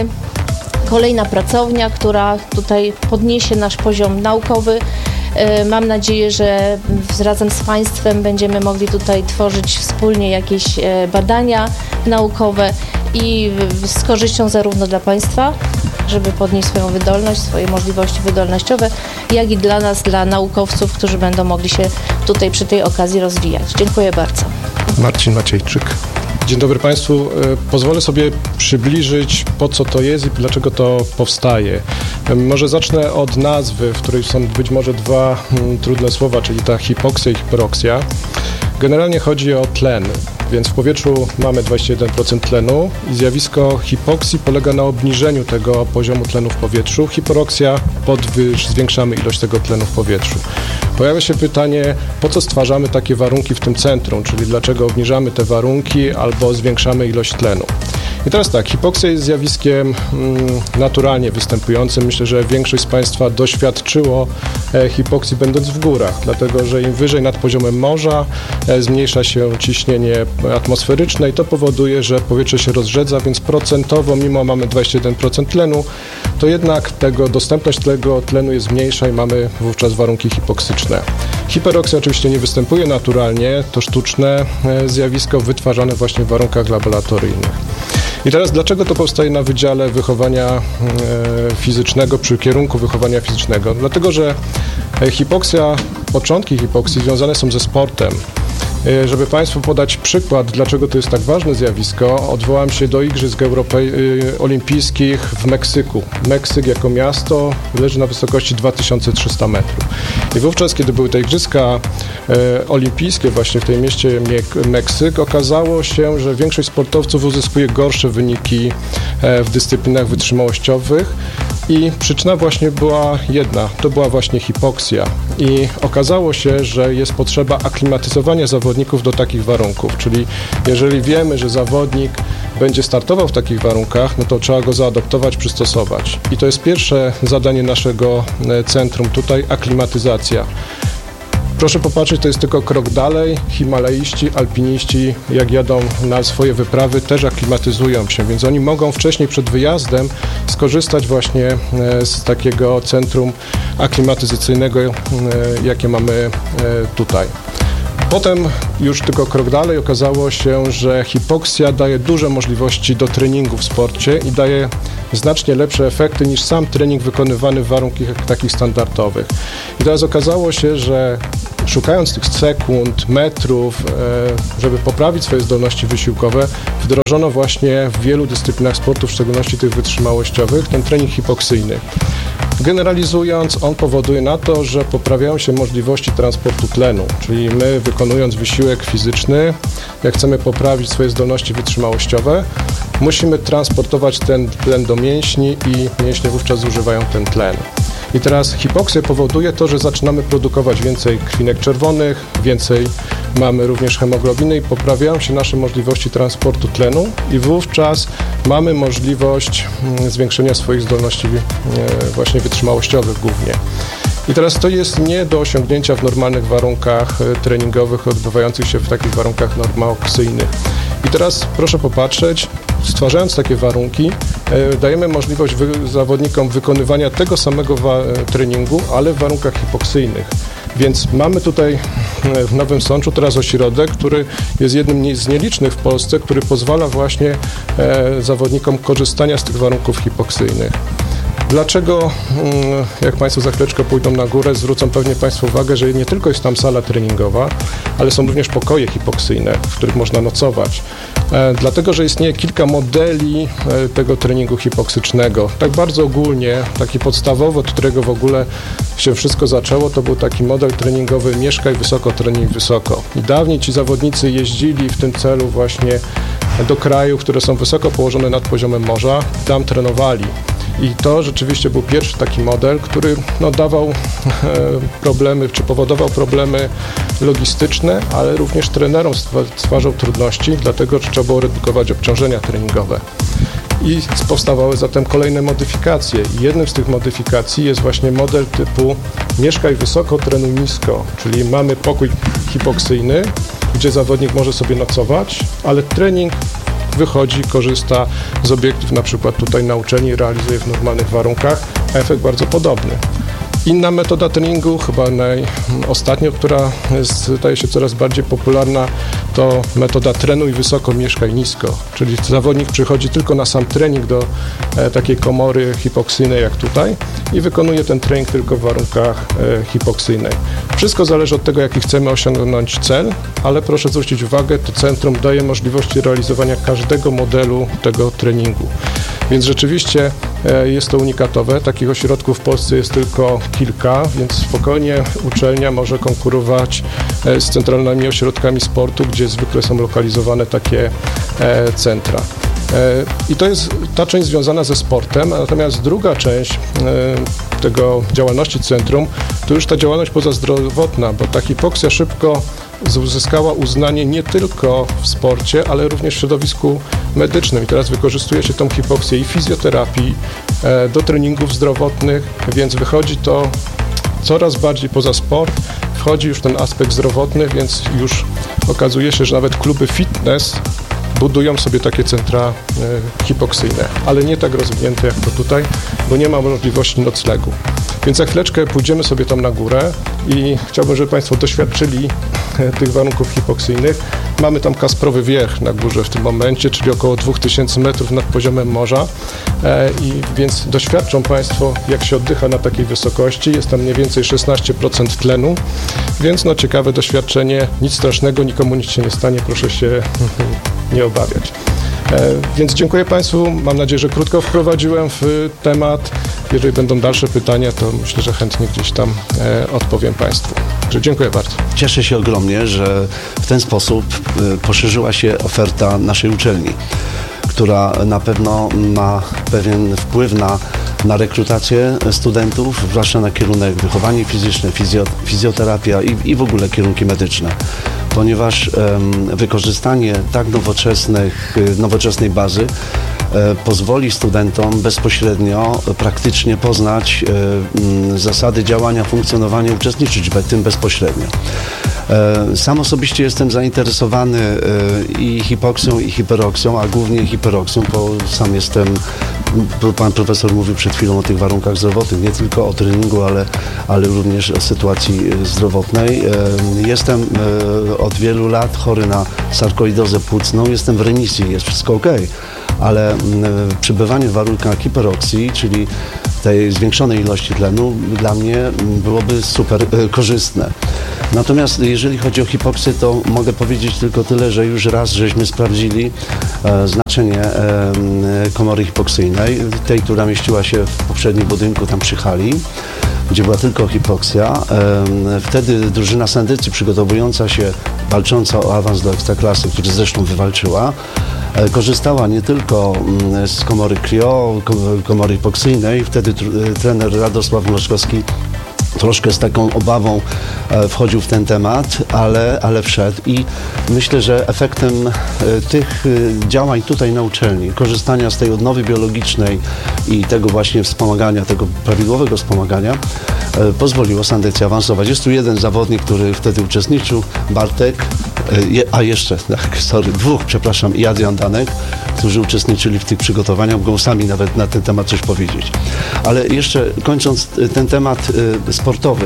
kolejna pracownia, która tutaj podniesie nasz poziom naukowy. Mam nadzieję, że razem z Państwem będziemy mogli tutaj tworzyć wspólnie jakieś badania naukowe i z korzyścią zarówno dla Państwa, żeby podnieść swoją wydolność, swoje możliwości wydolnościowe, jak i dla nas, dla naukowców, którzy będą mogli się tutaj przy tej okazji rozwijać. Dziękuję bardzo. Marcin Maciejczyk. Dzień dobry Państwu. Pozwolę sobie przybliżyć, po co to jest i dlaczego to powstaje. Może zacznę od nazwy, w której są być może dwa trudne słowa, czyli ta hipoksja i hiperoksja. Generalnie chodzi o tlen, więc w powietrzu mamy 21% tlenu i zjawisko hipoksji polega na obniżeniu tego poziomu tlenu w powietrzu. Hiperoksja zwiększamy ilość tego tlenu w powietrzu. Pojawia się pytanie, po co stwarzamy takie warunki w tym centrum, czyli dlaczego obniżamy te warunki albo zwiększamy ilość tlenu. I teraz tak, hipoksja jest zjawiskiem naturalnie występującym. Myślę, że większość z Państwa doświadczyło hipoksji będąc w górach, dlatego że im wyżej nad poziomem morza zmniejsza się ciśnienie atmosferyczne i to powoduje, że powietrze się rozrzedza, więc procentowo, mimo mamy 21% tlenu, to jednak dostępność tego tlenu jest mniejsza i mamy wówczas warunki hipoksyczne. Hiperoksja oczywiście nie występuje naturalnie, to sztuczne zjawisko wytwarzane właśnie w warunkach laboratoryjnych. I teraz dlaczego to powstaje na Wydziale Wychowania Fizycznego przy kierunku wychowania fizycznego? Dlatego, że początki hipoksji związane są ze sportem. Żeby Państwu podać przykład, dlaczego to jest tak ważne zjawisko, odwołam się do Igrzysk Olimpijskich w Meksyku. Meksyk jako miasto leży na wysokości 2300 metrów. I wówczas, kiedy były te Igrzyska Olimpijskie właśnie w tym mieście Meksyk, okazało się, że większość sportowców uzyskuje gorsze wyniki w dyscyplinach wytrzymałościowych i przyczyna właśnie była jedna, to była właśnie hipoksja. I okazało się, że jest potrzeba aklimatyzowania zawodników do takich warunków, czyli jeżeli wiemy, że zawodnik będzie startował w takich warunkach, no to trzeba go zaadoptować, przystosować. I to jest pierwsze zadanie naszego centrum tutaj, aklimatyzacja. Proszę popatrzeć, to jest tylko krok dalej. Himalaiści, alpiniści, jak jadą na swoje wyprawy, też aklimatyzują się, więc oni mogą wcześniej przed wyjazdem skorzystać właśnie z takiego centrum aklimatyzacyjnego, jakie mamy tutaj. Potem już tylko krok dalej okazało się, że hipoksja daje duże możliwości do treningu w sporcie i daje znacznie lepsze efekty niż sam trening wykonywany w warunkach takich standardowych. I teraz okazało się, że szukając tych sekund, metrów, żeby poprawić swoje zdolności wysiłkowe, wdrożono właśnie w wielu dyscyplinach sportu, w szczególności tych wytrzymałościowych, ten trening hipoksyjny. Generalizując, on powoduje na to, że poprawiają się możliwości transportu tlenu, czyli my wykonując wysiłek fizyczny, jak chcemy poprawić swoje zdolności wytrzymałościowe, musimy transportować ten tlen do mięśni i mięśnie wówczas zużywają ten tlen. I teraz hipoksja powoduje to, że zaczynamy produkować więcej krwinek czerwonych, więcej mamy również hemoglobiny i poprawiają się nasze możliwości transportu tlenu i wówczas mamy możliwość zwiększenia swoich zdolności właśnie wytrzymałościowych głównie. I teraz to jest nie do osiągnięcia w normalnych warunkach treningowych, odbywających się w takich warunkach normooksyjnych. I teraz proszę popatrzeć, stwarzając takie warunki, dajemy możliwość zawodnikom wykonywania tego samego treningu, ale w warunkach hipoksyjnych. Więc mamy tutaj w Nowym Sączu teraz ośrodek, który jest jednym z nielicznych w Polsce, który pozwala właśnie zawodnikom korzystania z tych warunków hipoksyjnych. Dlaczego, jak Państwo za chwileczkę pójdą na górę, zwrócą pewnie Państwo uwagę, że nie tylko jest tam sala treningowa, ale są również pokoje hipoksyjne, w których można nocować. Dlatego, że istnieje kilka modeli tego treningu hipoksycznego. Tak bardzo ogólnie, taki podstawowy, od którego w ogóle się wszystko zaczęło, to był taki model treningowy mieszkaj wysoko, trening wysoko. I dawniej ci zawodnicy jeździli w tym celu właśnie do krajów, które są wysoko położone nad poziomem morza, tam trenowali. I to rzeczywiście był pierwszy taki model, który dawał problemy, czy powodował problemy logistyczne, ale również trenerom stwarzał trudności, dlatego że trzeba było redukować obciążenia treningowe. I powstawały zatem kolejne modyfikacje. I jednym z tych modyfikacji jest właśnie model typu mieszkaj wysoko, trenuj nisko, czyli mamy pokój hipoksyjny, gdzie zawodnik może sobie nocować, ale trening wychodzi, korzysta z obiektów, na przykład tutaj na uczelni, realizuje w normalnych warunkach, a efekt bardzo podobny. Inna metoda treningu, chyba ostatnio, która staje się coraz bardziej popularna, to metoda trenuj wysoko, mieszkaj nisko. Czyli zawodnik przychodzi tylko na sam trening do takiej komory hipoksyjnej jak tutaj i wykonuje ten trening tylko w warunkach hipoksyjnej. Wszystko zależy od tego, jaki chcemy osiągnąć cel, ale proszę zwrócić uwagę, to centrum daje możliwości realizowania każdego modelu tego treningu. Więc rzeczywiście jest to unikatowe. Takich ośrodków w Polsce jest tylko kilka, więc spokojnie uczelnia może konkurować z centralnymi ośrodkami sportu, gdzie zwykle są lokalizowane takie centra. I to jest ta część związana ze sportem, natomiast druga część tego działalności centrum to już ta działalność pozazdrowotna, bo ta hipoksja szybko uzyskała uznanie nie tylko w sporcie, ale również w środowisku medycznym. I teraz wykorzystuje się tą hipoksję i fizjoterapii, do treningów zdrowotnych, więc wychodzi to coraz bardziej poza sport, wchodzi już ten aspekt zdrowotny, więc już okazuje się, że nawet kluby fitness budują sobie takie centra hipoksyjne, ale nie tak rozwinięte jak to tutaj, bo nie ma możliwości noclegu. Więc za chwileczkę pójdziemy sobie tam na górę i chciałbym, żeby Państwo doświadczyli tych warunków hipoksyjnych. Mamy tam Kasprowy Wierch na górze w tym momencie, czyli około 2000 metrów nad poziomem morza i więc doświadczą Państwo, jak się oddycha na takiej wysokości. Jest tam mniej więcej 16% tlenu, więc no ciekawe doświadczenie, nic strasznego, nikomu nic się nie stanie, proszę się nie obawiać. Więc dziękuję Państwu, mam nadzieję, że krótko wprowadziłem w temat. Jeżeli będą dalsze pytania, to myślę, że chętnie gdzieś tam odpowiem Państwu. Także dziękuję bardzo. Cieszę się ogromnie, że w ten sposób poszerzyła się oferta naszej uczelni, która na pewno ma pewien wpływ na rekrutację studentów, zwłaszcza na kierunek wychowanie fizyczne, fizjoterapia i w ogóle kierunki medyczne. Ponieważ wykorzystanie tak nowoczesnej bazy pozwoli studentom bezpośrednio, praktycznie poznać zasady działania, funkcjonowania, uczestniczyć w tym bezpośrednio. Sam osobiście jestem zainteresowany i hipoksją, i hiperoksją, a głównie hiperoksją, bo sam jestem, pan profesor mówił przed chwilą o tych warunkach zdrowotnych, nie tylko o treningu, ale również o sytuacji zdrowotnej. Jestem od wielu lat chory na sarkoidozę płucną, jestem w remisji, jest wszystko ok, ale przebywanie w warunkach hiperoksji, czyli tej zwiększonej ilości tlenu, dla mnie byłoby super korzystne. Natomiast jeżeli chodzi o hipoksję, to mogę powiedzieć tylko tyle, że już raz żeśmy sprawdzili znaczenie komory hipoksyjnej, tej, która mieściła się w poprzednim budynku, tam przy hali, gdzie była tylko hipoksja. Wtedy drużyna Sandycy przygotowująca się, walcząca o awans do ekstraklasy, który zresztą wywalczyła, korzystała nie tylko z komory cryo, komory hipoksyjnej. Wtedy trener Radosław Mroczkowski troszkę z taką obawą wchodził w ten temat, ale wszedł i myślę, że efektem tych działań tutaj na uczelni, korzystania z tej odnowy biologicznej i tego właśnie wspomagania, tego prawidłowego wspomagania, pozwoliło Sandycy awansować. Jest tu jeden zawodnik, który wtedy uczestniczył, Bartek, i Adrian Danek, którzy uczestniczyli w tych przygotowaniach, mogą sami nawet na ten temat coś powiedzieć. Ale jeszcze kończąc ten temat sportowy,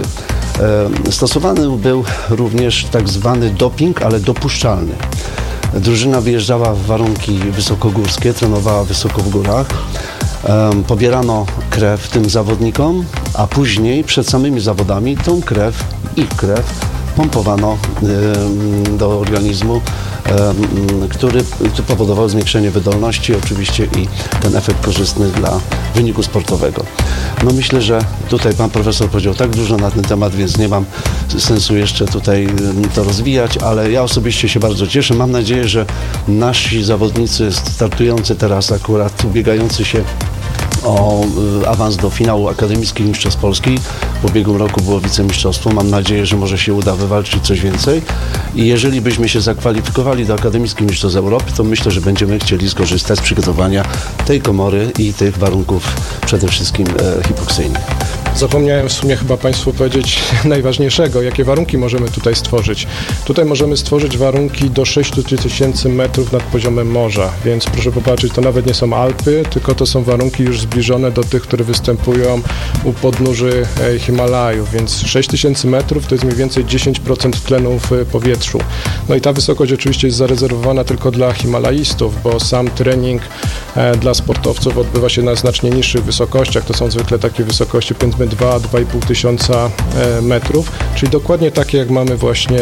stosowany był również tak zwany doping, ale dopuszczalny. Drużyna wyjeżdżała w warunki wysokogórskie, trenowała wysoko w górach, pobierano krew tym zawodnikom, a później przed samymi zawodami tą ich krew pompowano do organizmu, który powodował zwiększenie wydolności oczywiście i ten efekt korzystny dla wyniku sportowego. No myślę, że tutaj pan profesor powiedział tak dużo na ten temat, więc nie mam sensu jeszcze tutaj to rozwijać, ale ja osobiście się bardzo cieszę. Mam nadzieję, że nasi zawodnicy startujący teraz akurat, ubiegający się o awans do finału Akademickich Mistrzostw Polski. W ubiegłym roku było wicemistrzostwo. Mam nadzieję, że może się uda wywalczyć coś więcej. I jeżeli byśmy się zakwalifikowali do Akademickich Mistrzostw Europy, to myślę, że będziemy chcieli skorzystać z przygotowania tej komory i tych warunków przede wszystkim hipoksyjnych. Zapomniałem w sumie chyba Państwu powiedzieć najważniejszego, jakie warunki możemy tutaj stworzyć. Tutaj możemy stworzyć warunki do 6000 metrów nad poziomem morza, więc proszę popatrzeć, to nawet nie są Alpy, tylko to są warunki już zbliżone do tych, które występują u podnóży Himalajów, więc 6000 metrów to jest mniej więcej 10% tlenu w powietrzu. No i ta wysokość oczywiście jest zarezerwowana tylko dla himalaistów, bo sam trening dla sportowców odbywa się na znacznie niższych wysokościach, to są zwykle takie wysokości powiedzmy 2-2,5 tysiąca metrów, czyli dokładnie takie jak mamy właśnie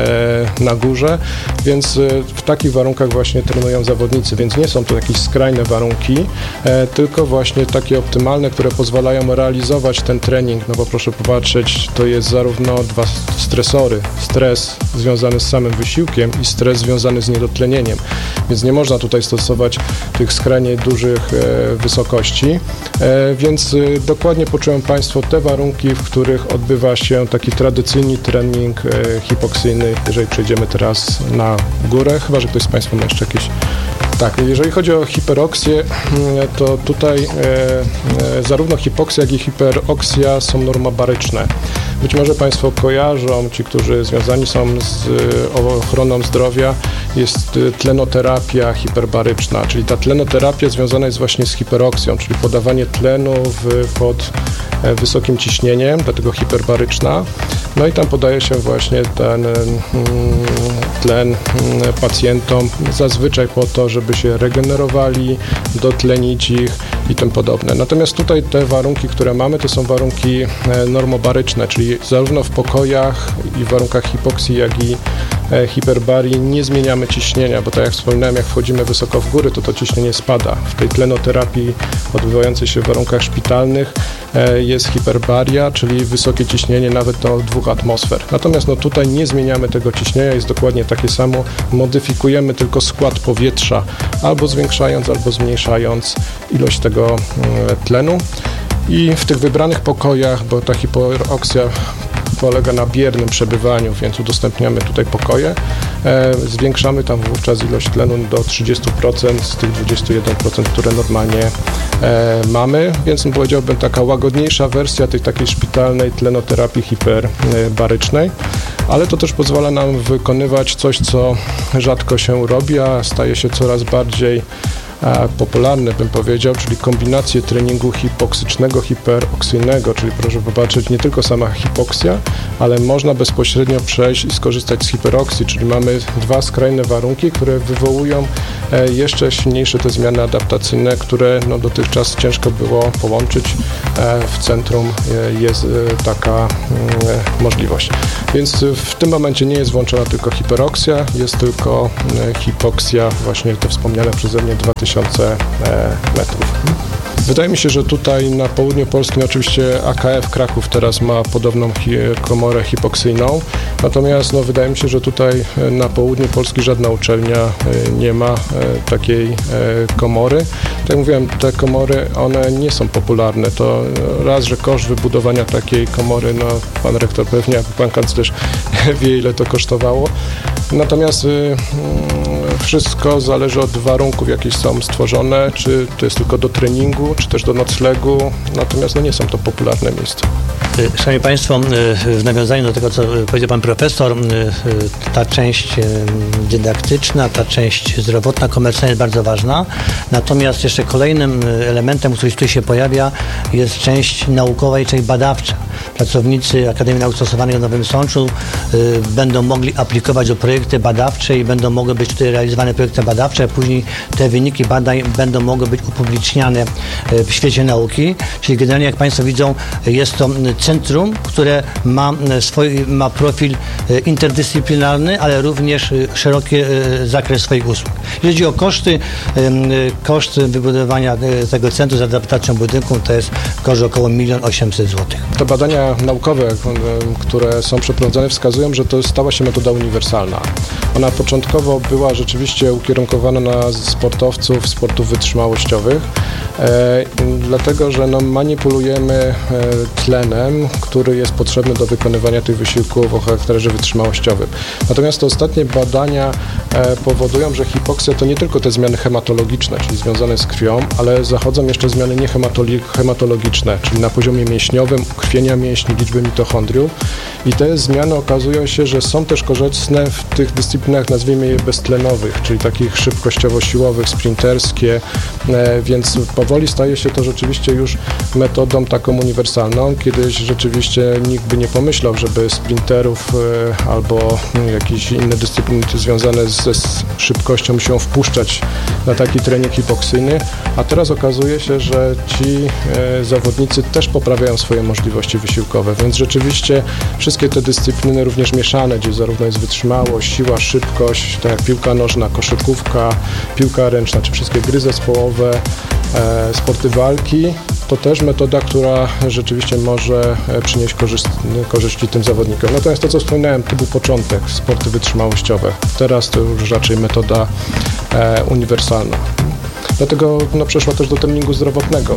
na górze, więc w takich warunkach właśnie trenują zawodnicy, więc nie są to jakieś skrajne warunki, tylko właśnie takie optymalne, które pozwalają realizować ten trening, no bo proszę popatrzeć, to jest zarówno dwa stresory, stres związany z samym wysiłkiem i stres związany z niedotlenieniem, więc nie można tutaj stosować tych skrajnie dużych wysokości, więc dokładnie poczują Państwo te warunki, w których odbywa się taki tradycyjny trening hipoksyjny, jeżeli przejdziemy teraz na górę, chyba że ktoś z Państwa ma jeszcze jakieś... Tak, jeżeli chodzi o hiperoksję, to tutaj zarówno hipoksja, jak i hiperoksja są normobaryczne. Być może Państwo kojarzą, ci, którzy związani są z ochroną zdrowia, jest tlenoterapia hiperbaryczna, czyli ta tlenoterapia związana jest właśnie z hiperoksją, czyli podawanie tlenu pod wysokim ciśnieniem, dlatego hiperbaryczna. No i tam podaje się właśnie ten tlen pacjentom, zazwyczaj po to, żeby się regenerowali, dotlenić ich i tym podobne. Natomiast tutaj te warunki, które mamy, to są warunki normobaryczne, czyli zarówno w pokojach i w warunkach hipoksji, jak i hiperbarii nie zmieniamy ciśnienia, bo tak jak wspominałem, jak wchodzimy wysoko w góry, to ciśnienie spada. W tej tlenoterapii odbywającej się w warunkach szpitalnych jest hiperbaria, czyli wysokie ciśnienie nawet do 2 atmosfer. Natomiast tutaj nie zmieniamy tego ciśnienia, jest dokładnie takie samo, modyfikujemy tylko skład powietrza, albo zwiększając, albo zmniejszając ilość tego tlenu. I w tych wybranych pokojach, bo ta hiperoksja polega na biernym przebywaniu, więc udostępniamy tutaj pokoje. Zwiększamy tam wówczas ilość tlenu do 30% z tych 21%, które normalnie mamy, więc powiedziałbym taka łagodniejsza wersja tej takiej szpitalnej tlenoterapii hiperbarycznej, ale to też pozwala nam wykonywać coś, co rzadko się robi, a staje się coraz bardziej popularne, bym powiedział, czyli kombinację treningu hipoksycznego, hiperoksyjnego, czyli proszę popatrzeć, nie tylko sama hipoksja, ale można bezpośrednio przejść i skorzystać z hiperoksji, czyli mamy 2 skrajne warunki, które wywołują jeszcze silniejsze te zmiany adaptacyjne, które dotychczas ciężko było połączyć. W centrum jest taka możliwość. Więc w tym momencie nie jest włączona tylko hiperoksja, jest tylko hipoksja, właśnie to wspomniane przeze mnie 2000 metrów. Wydaje mi się, że tutaj na południu Polski, oczywiście AKF Kraków teraz ma podobną komorę hipoksyjną, natomiast wydaje mi się, że tutaj na południu Polski żadna uczelnia nie ma takiej komory. Tak jak mówiłem, te komory, one nie są popularne. To raz, że koszt wybudowania takiej komory, pan rektor pewnie, pan kanclerz wie, ile to kosztowało. Natomiast wszystko zależy od warunków, jakie są stworzone, czy to jest tylko do treningu, czy też do noclegu, natomiast nie są to popularne miejsca. Szanowni Państwo, w nawiązaniu do tego, co powiedział Pan Profesor, ta część dydaktyczna, ta część zdrowotna, komercyjna jest bardzo ważna, natomiast jeszcze kolejnym elementem, który tutaj się pojawia, jest część naukowa i część badawcza. Pracownicy Akademii Nauk Stosowanych w Nowym Sączu będą mogli aplikować o projekty badawcze i będą mogły być tutaj realizowane projekty badawcze, a później te wyniki badań będą mogły być upubliczniane w świecie nauki. Czyli generalnie, jak Państwo widzą, jest to centrum, które ma profil interdyscyplinarny, ale również szeroki zakres swoich usług. Jeżeli chodzi o koszt wybudowania tego centrum z adaptacją budynku, to jest koszt około 1 800 000 zł. Te badania naukowe, które są przeprowadzone, wskazują, że to stała się metoda uniwersalna. Ona początkowo była rzeczywiście ukierunkowana na sportowców, sportów wytrzymałościowych, dlatego, że manipulujemy tlenem, który jest potrzebny do wykonywania tych wysiłków o charakterze wytrzymałościowym. Natomiast te ostatnie badania powodują, że hipoksja to nie tylko te zmiany hematologiczne, czyli związane z krwią, ale zachodzą jeszcze zmiany niehematologiczne, czyli na poziomie mięśniowym, ukrwienia mięśni, liczby mitochondriów. I te zmiany okazują się, że są też korzystne w tych dyscyplinach, nazwijmy je beztlenowych, czyli takich szybkościowo-siłowych, sprinterskie, więc powoli staje się to rzeczywiście już metodą taką uniwersalną. Kiedyś rzeczywiście nikt by nie pomyślał, żeby sprinterów albo jakieś inne dyscypliny związane z szybkością się wpuszczać na taki trening hipoksyjny, a teraz okazuje się, że ci zawodnicy też poprawiają swoje możliwości wysiłkowe, więc rzeczywiście wszystkie te dyscypliny, również mieszane, gdzie zarówno jest wytrzymałość, siła, szybkość, tak jak piłka nożna, koszykówka, piłka ręczna, czy wszystkie gry zespołowe, sporty walki, to też metoda, która rzeczywiście może przynieść korzyści tym zawodnikom. Natomiast to, co wspominałem, to był początek, sporty wytrzymałościowe. Teraz to już raczej metoda uniwersalna. Dlatego przeszła też do treningu zdrowotnego.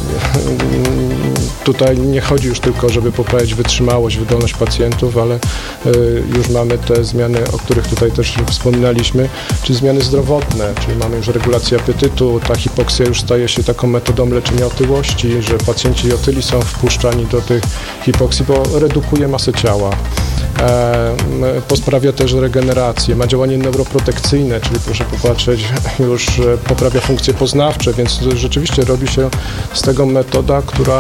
Tutaj nie chodzi już tylko, żeby poprawić wytrzymałość, wydolność pacjentów, ale już mamy te zmiany, o których tutaj też wspominaliśmy, czyli zmiany zdrowotne, czyli mamy już regulację apetytu, ta hipoksja już staje się taką metodą leczenia otyłości, że pacjenci otyli są wpuszczani do tych hipoksji, bo redukuje masę ciała. Posprawia też regenerację, ma działanie neuroprotekcyjne, czyli proszę popatrzeć, już poprawia funkcje poznawcze, więc rzeczywiście robi się z tego metoda, która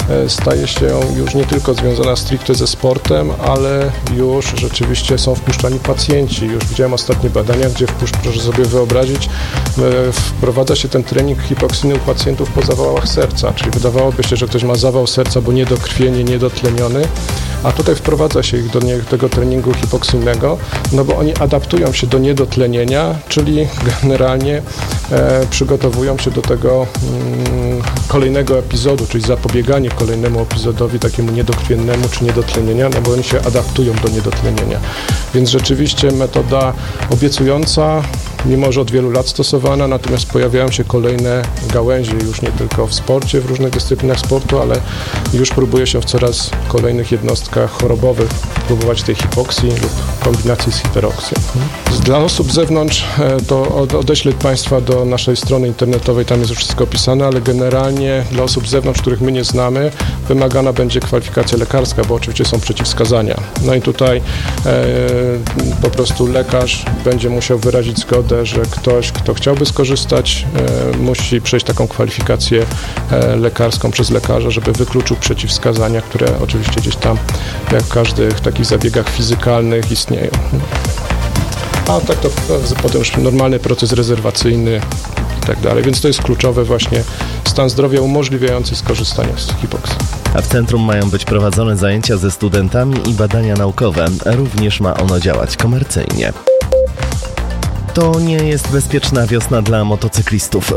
staje się już nie tylko związana stricte ze sportem, ale już rzeczywiście są wpuszczani pacjenci. Już widziałem ostatnie badania, gdzie proszę sobie wyobrazić, wprowadza się ten trening hipoksyjny u pacjentów po zawałach serca, czyli wydawałoby się, że ktoś ma zawał serca, bo niedokrwienie, niedotleniony, a tutaj wprowadza się ich do tego treningu hipoksyjnego, no bo oni adaptują się do niedotlenienia, czyli generalnie przygotowują się do tego kolejnego epizodu, czyli zapobieganie kolejnemu epizodowi takiemu niedokrwiennemu czy niedotlenienia, no bo oni się adaptują do niedotlenienia. Więc rzeczywiście metoda obiecująca, mimo że od wielu lat stosowana, natomiast pojawiają się kolejne gałęzie już nie tylko w sporcie, w różnych dyscyplinach sportu, ale już próbuje się w coraz kolejnych jednostkach chorobowych próbować tej hipoksji lub kombinacji z hiperoksją. Dla osób z zewnątrz to odeślę Państwa do naszej strony internetowej, tam jest już wszystko opisane, ale generalnie dla osób z zewnątrz, których my nie znamy, wymagana będzie kwalifikacja lekarska, bo oczywiście są przeciwwskazania. No i tutaj po prostu lekarz będzie musiał wyrazić zgodę, że ktoś, kto chciałby skorzystać, musi przejść taką kwalifikację lekarską przez lekarza, żeby wykluczył przeciwwskazania, które oczywiście gdzieś tam, jak w każdych takich zabiegach fizykalnych, istnieją. A tak to potem już normalny proces rezerwacyjny i tak dalej, więc to jest kluczowe właśnie stan zdrowia umożliwiający skorzystanie z hipoksji. A w centrum mają być prowadzone zajęcia ze studentami i badania naukowe. Również ma ono działać komercyjnie. To nie jest bezpieczna wiosna dla motocyklistów.